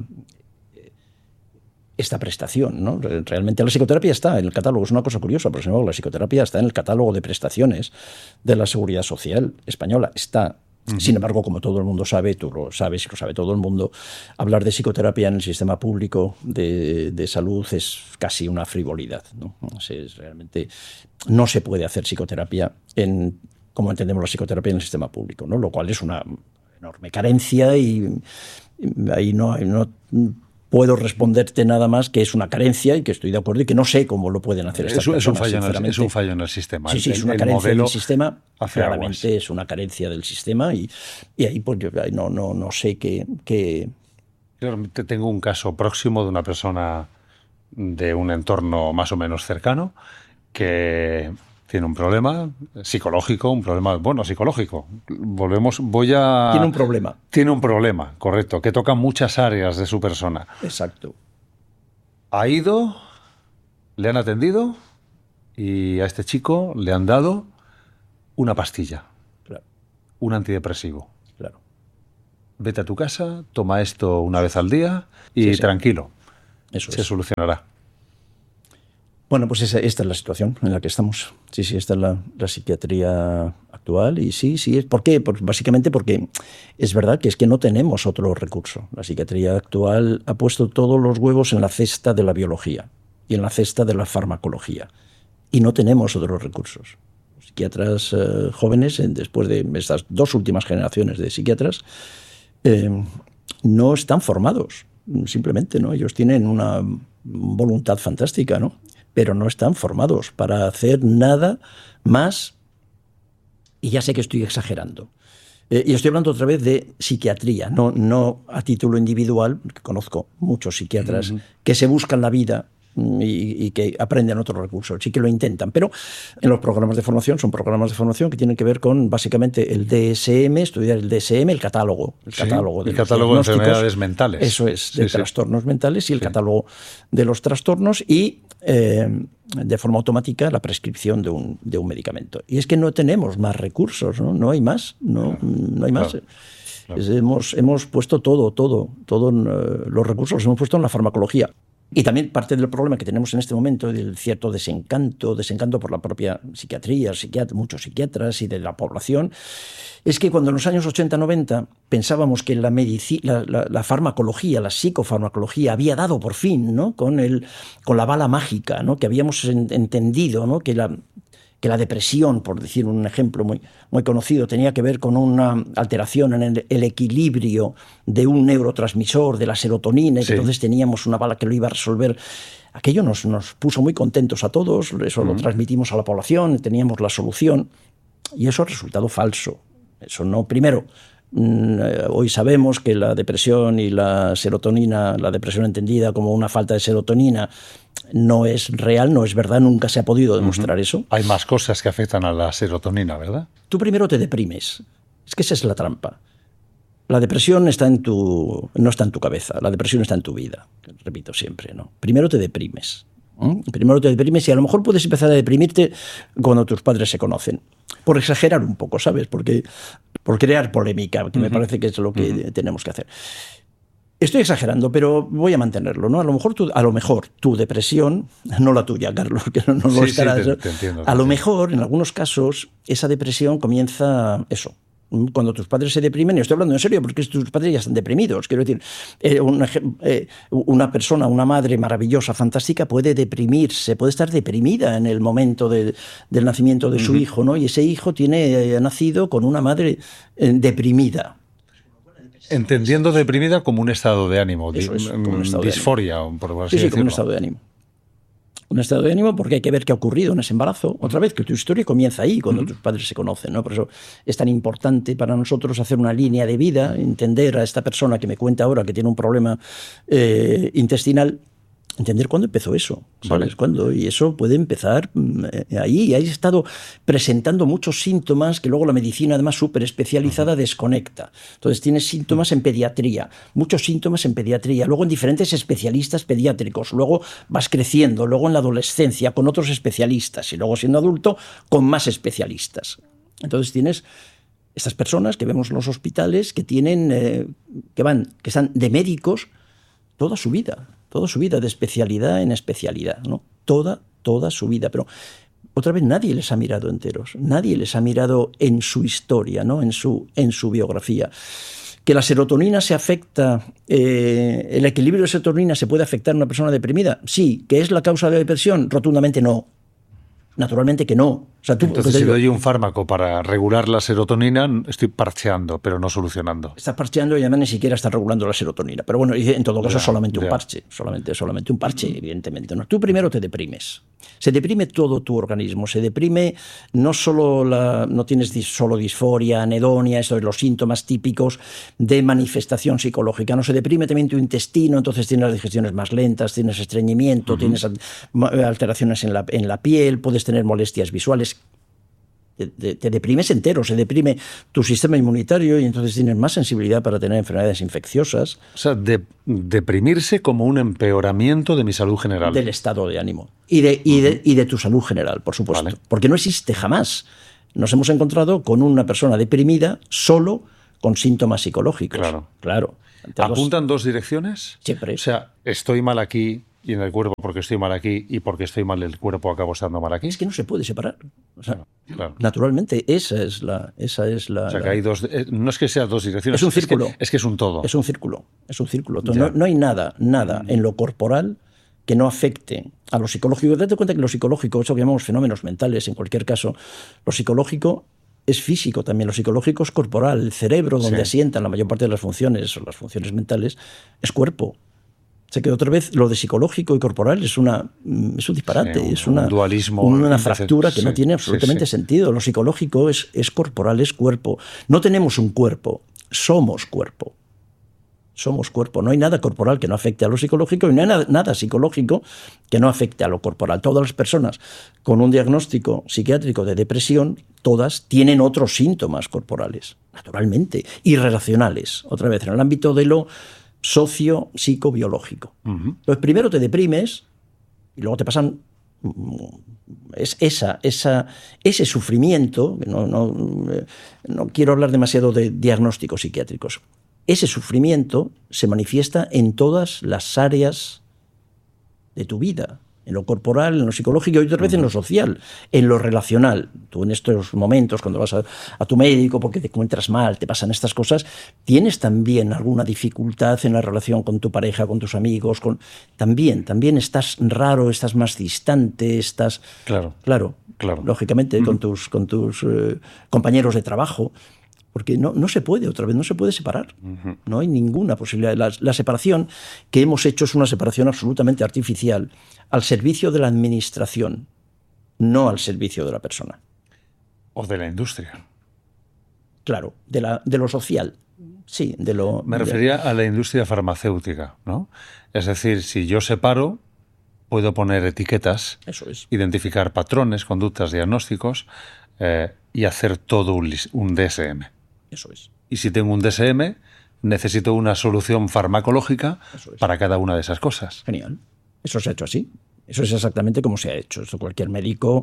Esta prestación, ¿no? Realmente la psicoterapia está en el catálogo, es una cosa curiosa, pero sin embargo la psicoterapia está en el catálogo de prestaciones de la Seguridad Social española. Está. Sin embargo, como todo el mundo sabe, tú lo sabes y lo sabe todo el mundo, hablar de psicoterapia en el sistema público de salud es casi una frivolidad, ¿no? Realmente no se puede hacer psicoterapia como entendemos la psicoterapia en el sistema público, ¿no? Lo cual es una enorme carencia y ahí no puedo responderte nada más que es una carencia y que estoy de acuerdo y que no sé cómo lo pueden hacer estas personas. Es un fallo en el sistema. Sí, es una carencia del sistema. Claramente es una carencia del sistema y ahí pues yo no sé qué. Yo tengo un caso próximo de una persona de un entorno más o menos cercano que tiene un problema psicológico, psicológico. Tiene un problema. Tiene un problema, correcto, que toca muchas áreas de su persona. Exacto. Ha ido, Le han atendido y a este chico le han dado una pastilla, Claro, un antidepresivo. claro. Vete a tu casa, toma esto una vez al día y Sí, sí. tranquilo, Eso se es. solucionará. Bueno, pues esta es la situación en la que estamos. Sí, esta es la psiquiatría actual. Y sí, ¿por qué? Pues básicamente porque es verdad que es que no tenemos otro recurso. La psiquiatría actual ha puesto todos los huevos en la cesta de la biología y en la cesta de la farmacología. Y no tenemos otros recursos. Los psiquiatras jóvenes, después de estas 2 últimas generaciones de psiquiatras, no están formados, simplemente, ¿no? Ellos tienen una voluntad fantástica, ¿no? Pero no están formados para hacer nada más, y ya sé que estoy exagerando. Y estoy hablando otra vez de psiquiatría, no a título individual, porque conozco muchos psiquiatras que se buscan la vida y que aprenden otros recursos, sí que lo intentan, pero en los programas de formación son programas de formación que tienen que ver con básicamente el DSM, estudiar el DSM, el catálogo El de catálogo de los enfermedades mentales. Eso es, de trastornos mentales y el catálogo de los trastornos y de forma automática la prescripción de un medicamento. Y es que no tenemos más recursos, no hay más, no hay más. Claro. Hemos puesto todos los recursos los hemos puesto en la farmacología. Y también parte del problema que tenemos en este momento, del cierto desencanto por la propia psiquiatría, muchos psiquiatras y de la población, es que cuando en los años 80-90 pensábamos que la farmacología, la psicofarmacología había dado por fin, ¿no? con la bala mágica, ¿no? Que habíamos entendido, ¿no? que la depresión, por decir un ejemplo muy, muy conocido, tenía que ver con una alteración en el equilibrio de un neurotransmisor, de la serotonina, y que entonces teníamos una bala que lo iba a resolver. Aquello nos puso muy contentos a todos, eso lo transmitimos a la población, teníamos la solución, y eso ha resultado falso. Eso no, primero, hoy sabemos que la depresión y la serotonina, la depresión entendida como una falta de serotonina, no es real, no es verdad, nunca se ha podido demostrar eso. Hay más cosas que afectan a la serotonina, ¿verdad? Tú primero te deprimes. Es que esa es la trampa. La depresión no está en tu cabeza, la depresión está en tu vida. Repito siempre, ¿no? Primero te deprimes. Primero te deprimes y a lo mejor puedes empezar a deprimirte cuando tus padres se conocen. Por exagerar un poco, ¿sabes? Por crear polémica, que me parece que es lo que tenemos que hacer. Estoy exagerando, pero voy a mantenerlo, ¿no? A lo mejor tu depresión, no la tuya, Carlos, que no lo estarás. Te entiendo. A lo mejor, en algunos casos, esa depresión comienza cuando tus padres se deprimen, y estoy hablando en serio porque tus padres ya están deprimidos. Quiero decir, una persona, una madre maravillosa, fantástica, puede deprimirse, puede estar deprimida en el momento del nacimiento de su hijo, ¿no? Y ese hijo ha nacido con una madre deprimida. Entendiendo deprimida como un estado de ánimo, como un estado disforia, de ánimo. por así decirlo. Como un estado de ánimo. Un estado de ánimo porque hay que ver qué ha ocurrido en ese embarazo. Otra vez, que tu historia comienza ahí, cuando tus padres se conocen, ¿no? Por eso es tan importante para nosotros hacer una línea de vida, entender a esta persona que me cuenta ahora que tiene un problema intestinal, entender cuándo empezó eso, ¿sabes? Vale. ¿Cuándo? Y eso puede empezar ahí. Hay estado presentando muchos síntomas que luego la medicina, además súper especializada, desconecta. Entonces tienes síntomas en pediatría, muchos síntomas en pediatría, luego en diferentes especialistas pediátricos, luego vas creciendo, luego en la adolescencia con otros especialistas y luego siendo adulto con más especialistas. Entonces tienes estas personas que vemos en los hospitales que tienen, que están de médicos toda su vida, de especialidad en especialidad, ¿no? Toda su vida. Pero otra vez nadie les ha mirado enteros, nadie les ha mirado en su historia, ¿no? en su biografía. ¿Que la serotonina se afecta, el equilibrio de serotonina se puede afectar en una persona deprimida? Sí. ¿Que es la causa de la depresión? Rotundamente no. Naturalmente que no. O sea, entonces, si doy un fármaco para regular la serotonina, estoy parcheando, pero no solucionando. Estás parcheando y además ni siquiera estás regulando la serotonina. Pero bueno, en todo caso, solamente un parche. Solamente un parche, evidentemente. ¿No? Tú primero te deprimes. Se deprime todo tu organismo. Se deprime no tienes solo disforia, anedonia, esos son los síntomas típicos de manifestación psicológica. No se deprime también tu intestino, entonces tienes las digestiones más lentas, tienes estreñimiento, tienes alteraciones en la piel, puedes tener molestias visuales. Te deprimes entero, se deprime tu sistema inmunitario y entonces tienes más sensibilidad para tener enfermedades infecciosas. O sea, deprimirse como un empeoramiento de mi salud general. Del estado de ánimo. Y de tu salud general, por supuesto. Vale. Porque no existe jamás. Nos hemos encontrado con una persona deprimida solo con síntomas psicológicos. Claro. ¿Apuntan 2 direcciones? Siempre. O sea, estoy mal aquí y en el cuerpo porque estoy mal aquí y porque estoy mal el cuerpo acabo estando mal aquí. Es que no se puede separar. O sea, claro. Naturalmente, esa es la. O sea, que hay 2. No es que sea 2 direcciones. Es un círculo. Es que es un todo. Es un círculo. No hay nada en lo corporal que no afecte a lo psicológico. Date cuenta que lo psicológico, eso que llamamos fenómenos mentales, en cualquier caso, lo psicológico es físico también, lo psicológico es corporal. El cerebro, donde asientan la mayor parte de las funciones, o las funciones mentales, es cuerpo. O sea que otra vez lo de psicológico y corporal es un disparate, es un dualismo, una fractura que no tiene absolutamente sentido. Lo psicológico es corporal, es cuerpo. No tenemos un cuerpo, somos cuerpo. Somos cuerpo. No hay nada corporal que no afecte a lo psicológico y no hay nada psicológico que no afecte a lo corporal. Todas las personas con un diagnóstico psiquiátrico de depresión, todas tienen otros síntomas corporales, naturalmente, y relacionales. Otra vez, en el ámbito de lo socio-psicobiológico. Entonces, primero te deprimes y luego te pasan ese sufrimiento. No quiero hablar demasiado de diagnósticos psiquiátricos. Ese sufrimiento se manifiesta en todas las áreas de tu vida, en lo corporal, en lo psicológico y otras veces en lo social, en lo relacional. Tú en estos momentos, cuando vas a tu médico porque te encuentras mal, te pasan estas cosas, tienes también alguna dificultad en la relación con tu pareja, con tus amigos, también estás raro, estás más distante, estás... Claro. Lógicamente, con tus compañeros de trabajo. Porque no se puede, otra vez, no se puede separar. No hay ninguna posibilidad. La separación que hemos hecho es una separación absolutamente artificial, al servicio de la administración, no al servicio de la persona. O de la industria. Claro, de lo social. Sí, de lo... Me refería a la industria farmacéutica, ¿no? Es decir, si yo separo, puedo poner etiquetas, eso es, identificar patrones, conductas, diagnósticos y hacer todo un DSM. Eso es. Y si tengo un DSM, necesito una solución farmacológica para cada una de esas cosas. Genial. Eso se ha hecho así. Eso es exactamente como se ha hecho. Eso cualquier médico...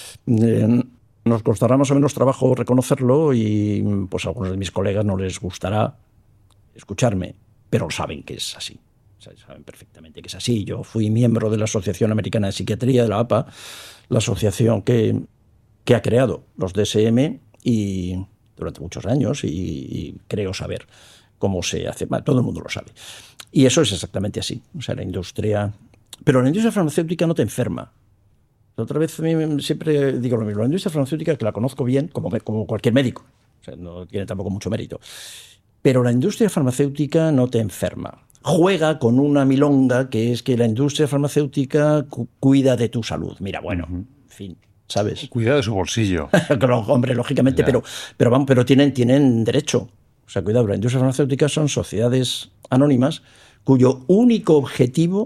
nos costará más o menos trabajo reconocerlo y pues a algunos de mis colegas no les gustará escucharme, pero saben que es así. Saben perfectamente que es así. Yo fui miembro de la Asociación Americana de Psiquiatría, de la APA, la asociación que ha creado los DSM y... durante muchos años y creo saber cómo se hace. Todo el mundo lo sabe. Y eso es exactamente así. O sea, la industria... Pero la industria farmacéutica no te enferma. Otra vez siempre digo lo mismo. La industria farmacéutica, que la conozco bien, como cualquier médico. O sea, no tiene tampoco mucho mérito. Pero la industria farmacéutica no te enferma. Juega con una milonga que es que la industria farmacéutica cuida de tu salud. Mira, bueno, en fin... ¿sabes? Cuida de su bolsillo. Hombre, lógicamente, pero tienen derecho. O sea, cuidado, la industria farmacéutica son sociedades anónimas cuyo único objetivo,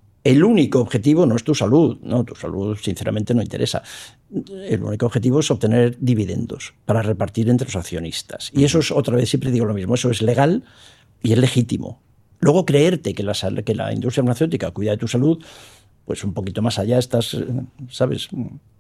no es tu salud. No, tu salud, sinceramente, no interesa. El único objetivo es obtener dividendos para repartir entre los accionistas. Y eso es, otra vez, siempre digo lo mismo, eso es legal y es legítimo. Luego, creerte que la industria farmacéutica cuida de tu salud, pues un poquito más allá estás, ¿sabes?,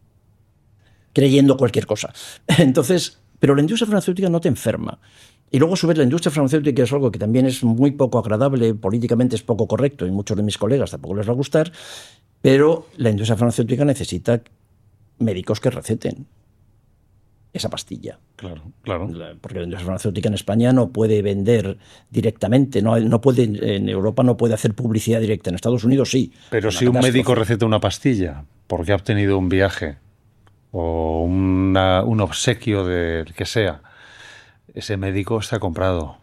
creyendo cualquier cosa. Entonces, pero la industria farmacéutica no te enferma. Y luego, a su vez, la industria farmacéutica es algo que también es muy poco agradable, políticamente es poco correcto, y muchos de mis colegas tampoco les va a gustar, pero la industria farmacéutica necesita médicos que receten esa pastilla. Claro. Porque la industria farmacéutica en España no puede vender directamente, no puede, en Europa no puede hacer publicidad directa, en Estados Unidos sí. Pero si un médico receta una pastilla porque ha obtenido un viaje o un obsequio del que sea, ese médico está comprado.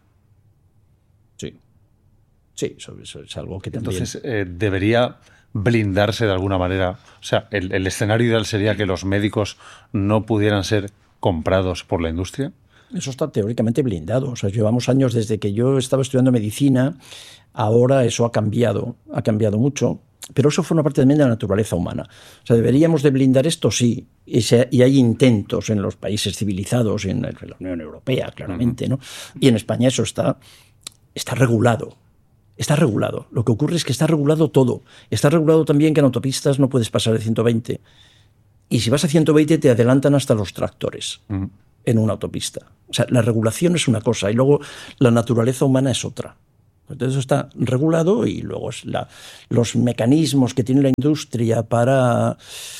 Sí, eso es algo que también... Entonces, debería blindarse de alguna manera. O sea, el escenario ideal sería que los médicos no pudieran ser comprados por la industria. Eso está teóricamente blindado. O sea, llevamos años desde que yo estaba estudiando medicina. Ahora eso ha cambiado mucho. Pero eso forma parte también de la naturaleza humana. O sea, ¿deberíamos de blindar esto? Sí. Y hay intentos en los países civilizados, en la Unión Europea, claramente, ¿no? Y en España eso está regulado. Está regulado. Lo que ocurre es que está regulado todo. Está regulado también que en autopistas no puedes pasar de 120. Y si vas a 120 te adelantan hasta los tractores en una autopista. O sea, la regulación es una cosa y luego la naturaleza humana es otra. Entonces eso está regulado y luego es los mecanismos que tiene la industria para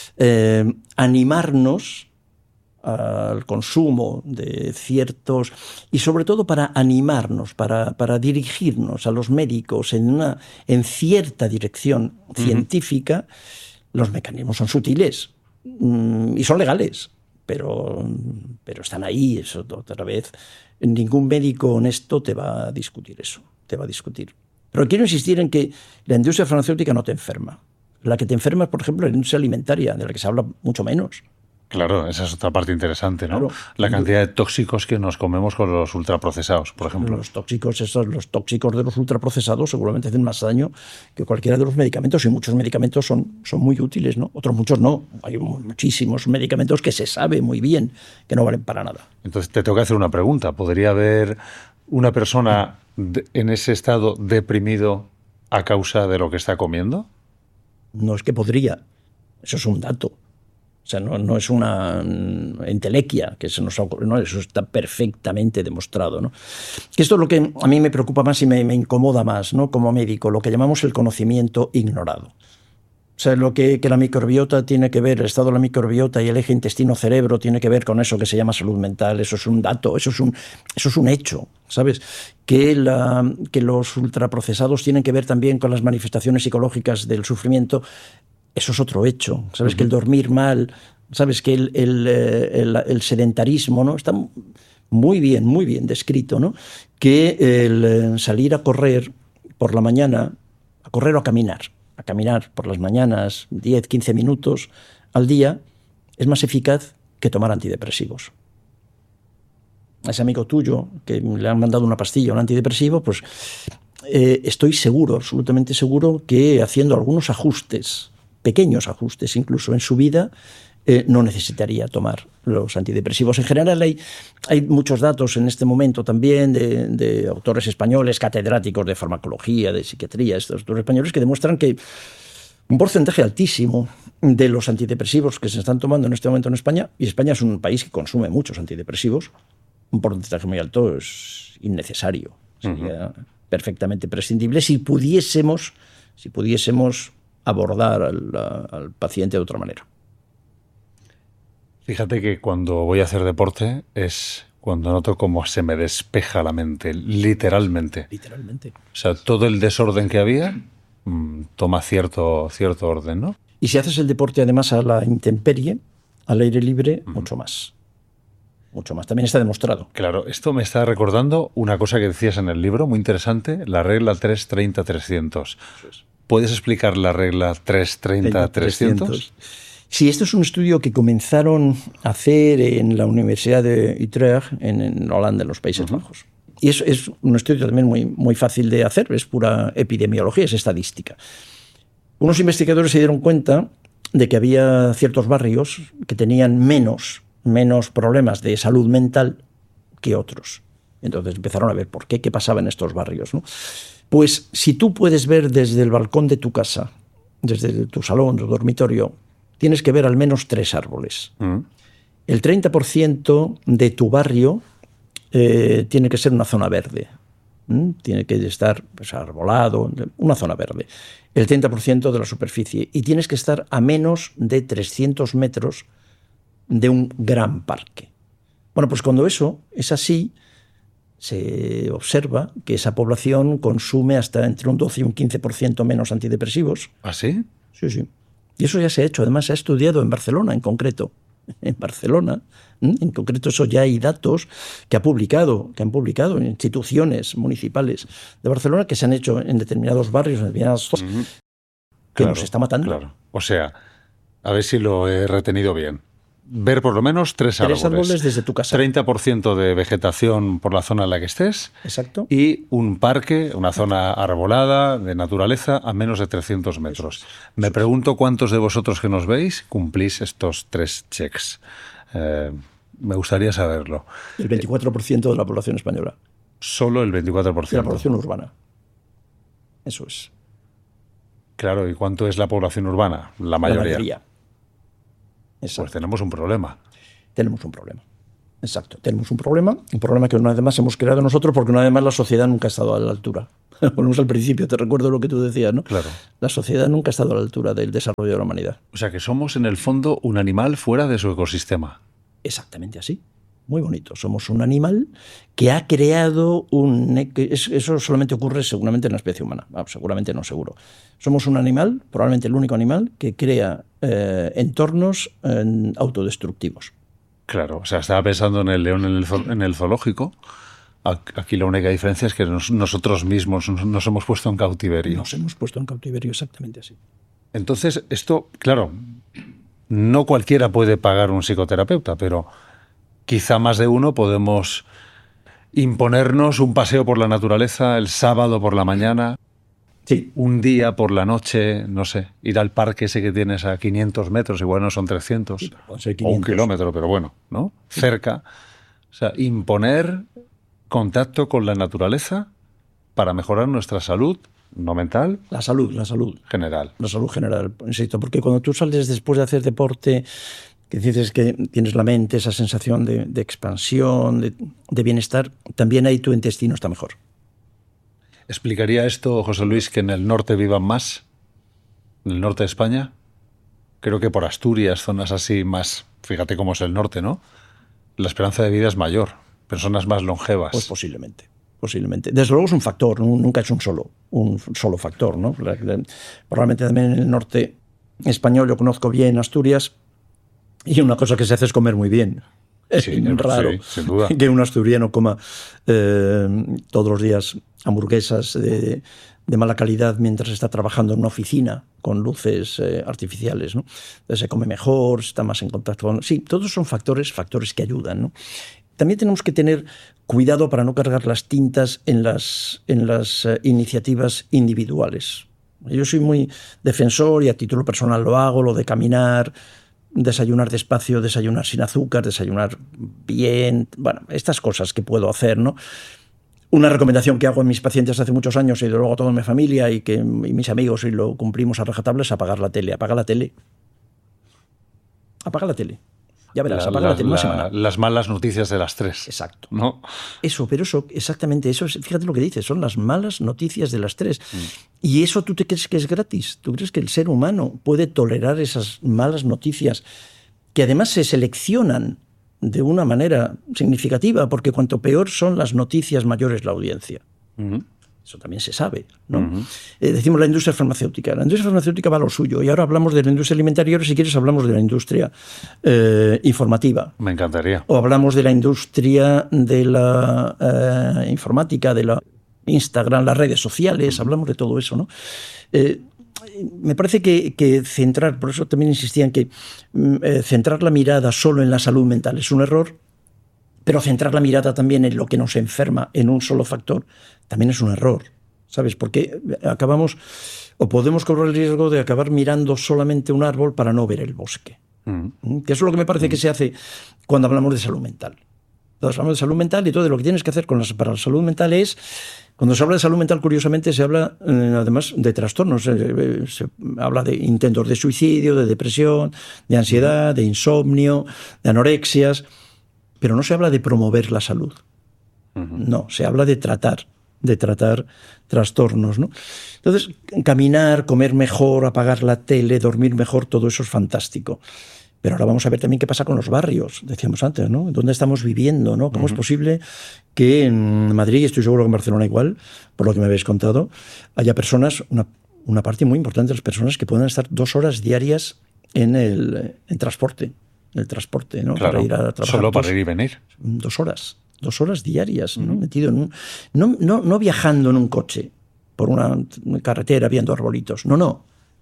animarnos al consumo de ciertos... y sobre todo para animarnos, para dirigirnos a los médicos en cierta dirección científica. Los mecanismos son sutiles y son legales, pero están ahí. Eso otra vez, ningún médico honesto te va a discutir eso. Te va a discutir. Pero quiero insistir en que la industria farmacéutica no te enferma. La que te enferma es, por ejemplo, la industria alimentaria, de la que se habla mucho menos. Claro, esa es otra parte interesante, ¿no? Claro. La cantidad de tóxicos que nos comemos con los ultraprocesados, por ejemplo. Los tóxicos de los ultraprocesados seguramente hacen más daño que cualquiera de los medicamentos, y muchos medicamentos son muy útiles, ¿no? Otros muchos no. Hay muchísimos medicamentos que se sabe muy bien que no valen para nada. Entonces te tengo que hacer una pregunta. ¿Podría haber una persona en ese estado deprimido a causa de lo que está comiendo? No es que podría. Eso es un dato. O sea, no es una entelequia que se nos ha ocurrido, no, eso está perfectamente demostrado, ¿no? Que esto es lo que a mí me preocupa más y me incomoda más, ¿no? Como médico, lo que llamamos el conocimiento ignorado. O sea, lo que la microbiota tiene que ver, el estado de la microbiota y el eje intestino-cerebro tiene que ver con eso que se llama salud mental. Eso es un dato, eso es un hecho, ¿sabes? Que los ultraprocesados tienen que ver también con las manifestaciones psicológicas del sufrimiento. Eso es otro hecho. ¿Sabes? Que el dormir mal, ¿sabes? Que el sedentarismo, ¿no? Está muy bien descrito, ¿no? Que el salir a correr por la mañana, a correr o a caminar por las mañanas 10, 15 minutos al día, es más eficaz que tomar antidepresivos. A ese amigo tuyo que le han mandado una pastilla, un antidepresivo, pues estoy seguro, absolutamente seguro, que haciendo algunos ajustes, pequeños ajustes incluso en su vida, no necesitaría tomar los antidepresivos. En general hay muchos datos en este momento también de autores españoles, catedráticos de farmacología, de psiquiatría, estos autores españoles, que demuestran que un porcentaje altísimo de los antidepresivos que se están tomando en este momento en España, y España es un país que consume muchos antidepresivos, un porcentaje muy alto es innecesario, sería perfectamente prescindible si pudiésemos abordar al paciente de otra manera. Fíjate que cuando voy a hacer deporte es cuando noto cómo se me despeja la mente, literalmente. Literalmente. O sea, todo el desorden que había toma cierto orden, ¿no? Y si haces el deporte además a la intemperie, al aire libre, mucho más. Mucho más. También está demostrado. Claro, esto me está recordando una cosa que decías en el libro, muy interesante, la regla 3-30-300. ¿Puedes explicar la regla 3-30-300? Sí, esto es un estudio que comenzaron a hacer en la Universidad de Utrecht, en Holanda, en los Países Bajos. Y es un estudio también muy fácil de hacer, es pura epidemiología, es estadística. Unos investigadores se dieron cuenta de que había ciertos barrios que tenían menos problemas de salud mental que otros. Entonces empezaron a ver por qué pasaba en estos barrios, ¿no? Pues si tú puedes ver desde el balcón de tu casa, desde tu salón, tu dormitorio, tienes que ver al menos 3 árboles. El 30% de tu barrio tiene que ser una zona verde. Tiene que estar pues, arbolado, una zona verde. El 30% de la superficie. Y tienes que estar a menos de 300 metros de un gran parque. Bueno, pues cuando eso es así, se observa que esa población consume hasta entre un 12 y un 15% menos antidepresivos. ¿Ah, sí? Sí. Y eso ya se ha hecho, además se ha estudiado en Barcelona en concreto. En Barcelona, en concreto, eso ya hay datos que han publicado en instituciones municipales de Barcelona que se han hecho en determinados barrios, en determinadas zonas, que nos está matando. Claro. O sea, a ver si lo he retenido bien. ver por lo menos tres árboles desde tu casa. 30% de vegetación por la zona en la que estés. Exacto. Y un parque, una zona arbolada, de naturaleza, a menos de 300 metros. Me pregunto cuántos de vosotros que nos veis cumplís estos 3 checks. Me gustaría saberlo. El 24% de la población española. Solo el 24%. De la población urbana. Eso es. Claro, ¿y cuánto es la población urbana? La mayoría. La mayoría. Exacto. Pues tenemos un problema. Tenemos un problema. Exacto. Tenemos un problema que una vez más hemos creado nosotros porque una vez más la sociedad nunca ha estado a la altura. Volvemos al principio, te recuerdo lo que tú decías, ¿no? Claro. La sociedad nunca ha estado a la altura del desarrollo de la humanidad. O sea que somos en el fondo un animal fuera de su ecosistema. Exactamente así. Muy bonito. Somos un animal que ha creado Eso solamente ocurre seguramente en la especie humana. Seguramente no, seguro. Somos un animal, probablemente el único animal, que crea entornos autodestructivos. Claro, o sea, estaba pensando en el león en el zoológico. Aquí la única diferencia es que nosotros mismos nos hemos puesto en cautiverio. Nos hemos puesto en cautiverio, exactamente así. Entonces, esto, claro, no cualquiera puede pagar un psicoterapeuta, pero quizá más de uno podemos imponernos un paseo por la naturaleza el sábado por la mañana, sí, un día por la noche, no sé, ir al parque ese que tienes a 500 metros, igual no son 300, sí, puede ser 500. O 1 kilómetro, pero bueno, ¿no? Cerca. O sea, imponer contacto con la naturaleza para mejorar nuestra salud, no mental. La salud general. La salud general, insisto, porque cuando tú sales después de hacer deporte, que dices que tienes la mente, esa sensación de expansión, de bienestar, también ahí tu intestino está mejor. ¿Explicaría esto, José Luis, que en el norte vivan más? ¿En el norte de España? Creo que por Asturias, zonas así más... Fíjate cómo es el norte, ¿no? La esperanza de vida es mayor, personas más longevas. Pues posiblemente. Desde luego es un factor, nunca es un solo factor, ¿no? Probablemente también en el norte español, yo conozco bien Asturias, y una cosa que se hace es comer muy bien. Sí, es raro, sí, sin duda, que un asturiano coma todos los días hamburguesas de mala calidad mientras está trabajando en una oficina con luces artificiales, ¿no? Entonces se come mejor, está más en contacto con... Sí, todos son factores que ayudan, ¿no? También tenemos que tener cuidado para no cargar las tintas en las iniciativas individuales. Yo soy muy defensor, y a título personal lo hago, lo de caminar, desayunar despacio, desayunar sin azúcar, desayunar bien, bueno, estas cosas que puedo hacer, ¿no? Una recomendación que hago en mis pacientes hace muchos años y de luego a toda mi familia y mis amigos, y lo cumplimos a rajatabla, es apagar la tele. Apaga la tele. Ya verás, apaga la tele una semana. Las malas noticias de las 3. Exacto. ¿No? Exactamente eso, fíjate lo que dices, son las malas noticias de las 3. Y eso tú te crees que es gratis. ¿Tú crees que el ser humano puede tolerar esas malas noticias que además se seleccionan de una manera significativa? Porque cuanto peor son las noticias, mayor es la audiencia. Eso también se sabe, ¿no? Decimos la industria farmacéutica. La industria farmacéutica va a lo suyo. Y ahora hablamos de la industria alimentaria. Y ahora, si quieres, hablamos de la industria informativa. Me encantaría. O hablamos de la industria de la informática, de la Instagram, las redes sociales. Hablamos de todo eso, ¿no? Me parece que centrar, por eso también insistía en que centrar la mirada solo en la salud mental es un error. Pero centrar la mirada también en lo que nos enferma en un solo factor también es un error, ¿sabes? Porque acabamos, o podemos correr el riesgo de acabar mirando solamente un árbol para no ver el bosque. Que eso es lo que me parece que se hace cuando hablamos de salud mental. Entonces hablamos de salud mental y todo lo que tienes que hacer para la salud mental es... Cuando se habla de salud mental, curiosamente, se habla además de trastornos. Se habla de intentos de suicidio, de depresión, de ansiedad, de insomnio, de anorexias... Pero no se habla de promover la salud. No, se habla de tratar trastornos, ¿no? Entonces, caminar, comer mejor, apagar la tele, dormir mejor, todo eso es fantástico. Pero ahora vamos a ver también qué pasa con los barrios, decíamos antes, ¿no? ¿Dónde estamos viviendo, no? ¿Cómo es posible que en Madrid, y estoy seguro que en Barcelona igual, por lo que me habéis contado, haya personas, una parte muy importante de las personas que puedan estar 2 horas diarias en transporte? El transporte, ¿no? Claro, para ir a trabajar. Solo para ir y venir. 2 horas. 2 horas diarias, ¿no? Metido en no viajando en un coche por una carretera viendo arbolitos. No.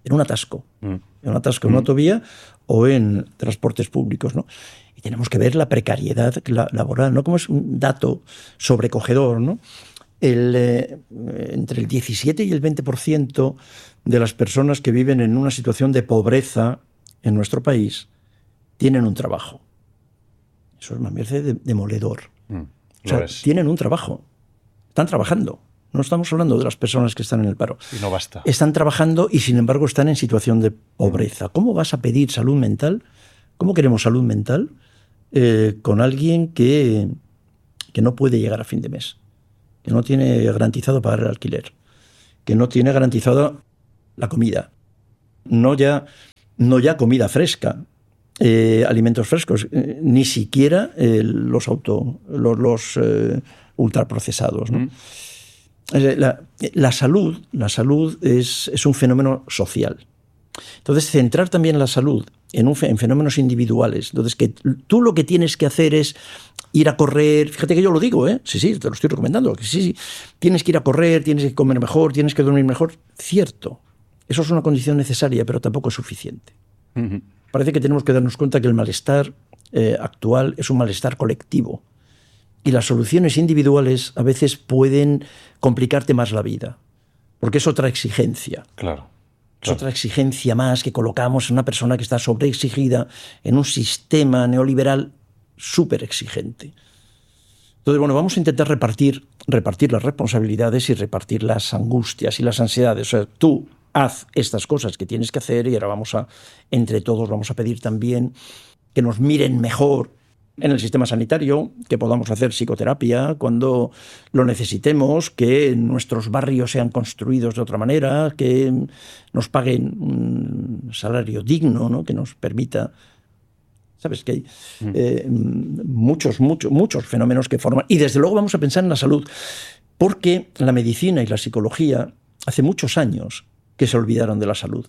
en un atasco, en una autovía o en transportes públicos, ¿no? Y tenemos que ver la precariedad laboral, ¿no? Como es un dato sobrecogedor, ¿no? Entre el 17 y el 20% de las personas que viven en una situación de pobreza en nuestro país tienen un trabajo. Eso me parece demoledor. O sea, tienen un trabajo. Están trabajando. No estamos hablando de las personas que están en el paro. Y no basta. Están trabajando y, sin embargo, están en situación de pobreza. ¿Cómo vas a pedir salud mental? ¿Cómo queremos salud mental con alguien que no puede llegar a fin de mes? Que no tiene garantizado pagar el alquiler, que no tiene garantizada la comida, no ya comida fresca, alimentos frescos, ni siquiera los ultraprocesados, ¿no? La salud es un fenómeno social. Entonces, centrar también la salud en fenómenos individuales. Entonces, que tú lo que tienes que hacer es ir a correr. Fíjate que yo lo digo, ¿eh? Sí, te lo estoy recomendando. Que sí. Tienes que ir a correr, tienes que comer mejor, tienes que dormir mejor. Cierto. Eso es una condición necesaria, pero tampoco es suficiente. Parece que tenemos que darnos cuenta que el malestar actual es un malestar colectivo. Y las soluciones individuales a veces pueden complicarte más la vida. Porque es otra exigencia. Claro. Es otra exigencia más que colocamos en una persona que está sobreexigida en un sistema neoliberal súper exigente. Entonces, bueno, vamos a intentar repartir las responsabilidades y repartir las angustias y las ansiedades. O sea, tú haz estas cosas que tienes que hacer y ahora entre todos vamos a pedir también que nos miren mejor en el sistema sanitario, que podamos hacer psicoterapia cuando lo necesitemos, que nuestros barrios sean construidos de otra manera, que nos paguen un salario digno, ¿no? Que nos permita... ¿Sabes? Que hay muchos fenómenos que forman... Y desde luego vamos a pensar en la salud, porque la medicina y la psicología hace muchos años que se olvidaron de la salud.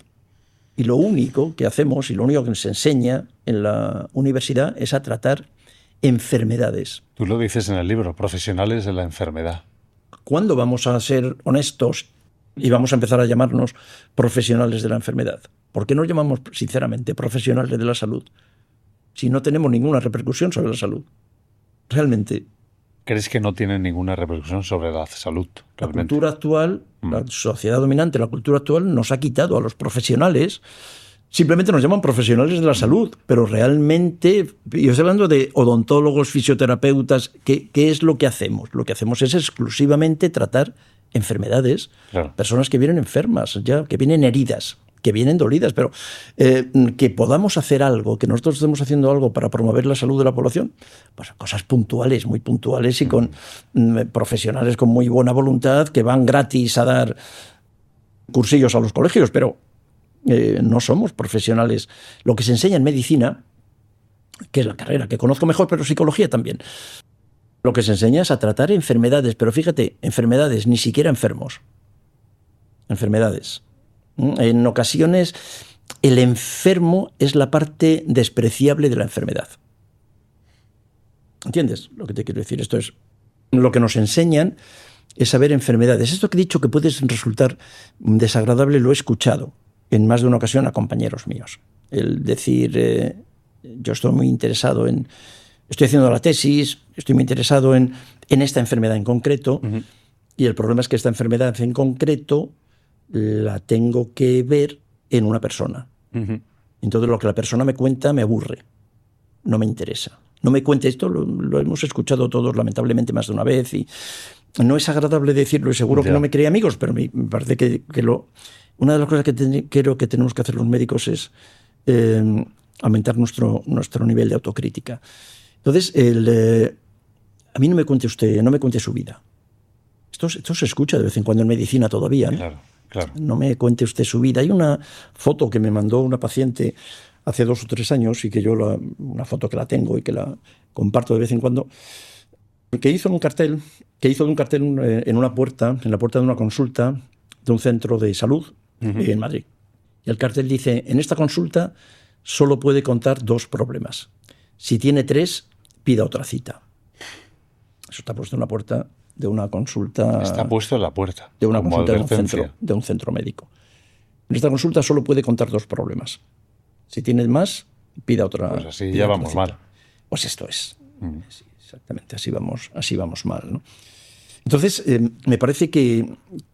Y lo único que hacemos y lo único que nos enseña en la universidad es a tratar enfermedades. Tú lo dices en el libro, profesionales de la enfermedad. ¿Cuándo vamos a ser honestos y vamos a empezar a llamarnos profesionales de la enfermedad? ¿Por qué no llamamos, sinceramente, profesionales de la salud si no tenemos ninguna repercusión sobre la salud? Realmente. ¿Crees que no tienen ninguna repercusión sobre la salud? La cultura actual, la sociedad dominante, la cultura actual nos ha quitado a los profesionales. Simplemente nos llaman profesionales de la salud, pero realmente, yo estoy hablando de odontólogos, fisioterapeutas, ¿qué es lo que hacemos? Lo que hacemos es exclusivamente tratar enfermedades, personas que vienen enfermas, ya que vienen heridas, que vienen dolidas, pero que podamos hacer algo, que nosotros estemos haciendo algo para promover la salud de la población, pues cosas puntuales, muy puntuales y con profesionales con muy buena voluntad que van gratis a dar cursillos a los colegios, pero no somos profesionales. Lo que se enseña en medicina, que es la carrera que conozco mejor, pero psicología también, lo que se enseña es a tratar enfermedades, pero fíjate, enfermedades, ni siquiera enfermos. Enfermedades. En ocasiones, el enfermo es la parte despreciable de la enfermedad. ¿Entiendes lo que te quiero decir? Esto es lo que nos enseñan, es saber enfermedades. Esto que he dicho que puede resultar desagradable lo he escuchado en más de una ocasión a compañeros míos. El decir, yo estoy muy interesado estoy haciendo la tesis, estoy muy interesado en esta enfermedad en concreto, y el problema es que esta enfermedad en concreto la tengo que ver en una persona. Entonces lo que la persona me cuenta me aburre, no me interesa. No me cuente esto, lo hemos escuchado todos lamentablemente más de una vez, y no es agradable decirlo y seguro que no me crea amigos, pero me parece que una de las cosas que creo que tenemos que hacer los médicos es aumentar nuestro nivel de autocrítica. Entonces, a mí no me cuente su vida. Esto se escucha de vez en cuando en medicina todavía, ¿no? Claro. No me cuente usted su vida. Hay una foto que me mandó una paciente hace 2 o 3 años y que una foto que la tengo y que la comparto de vez en cuando, que hizo de un cartel en la puerta de una consulta de un centro de salud en Madrid. Y el cartel dice: en esta consulta solo puede contar 2 problemas. Si tiene 3, pida otra cita. Eso está puesto en la puerta de una consulta. Está puesto en la puerta. De una consulta de un centro médico. En esta consulta solo puede contar 2 problemas. Si tienes más, pida otra. Pues así ya vamos mal. Pues esto es. Sí, exactamente, así vamos mal, ¿no? Entonces, me parece que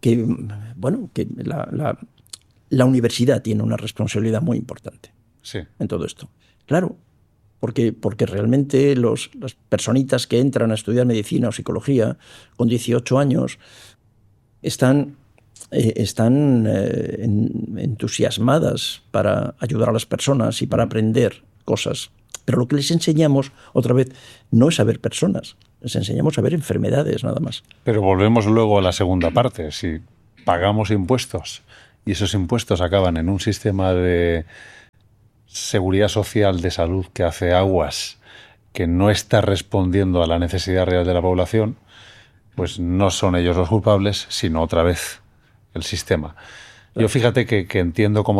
la universidad tiene una responsabilidad muy importante en todo esto. Claro, porque realmente las personitas que entran a estudiar medicina o psicología con 18 años están entusiasmadas para ayudar a las personas y para aprender cosas. Pero lo que les enseñamos, otra vez, no es a ver personas, les enseñamos a ver enfermedades nada más. Pero volvemos luego a la segunda parte. Si pagamos impuestos y esos impuestos acaban en un sistema de seguridad social de salud que hace aguas, que no está respondiendo a la necesidad real de la población, pues no son ellos los culpables, sino otra vez el sistema. Yo fíjate que entiendo cómo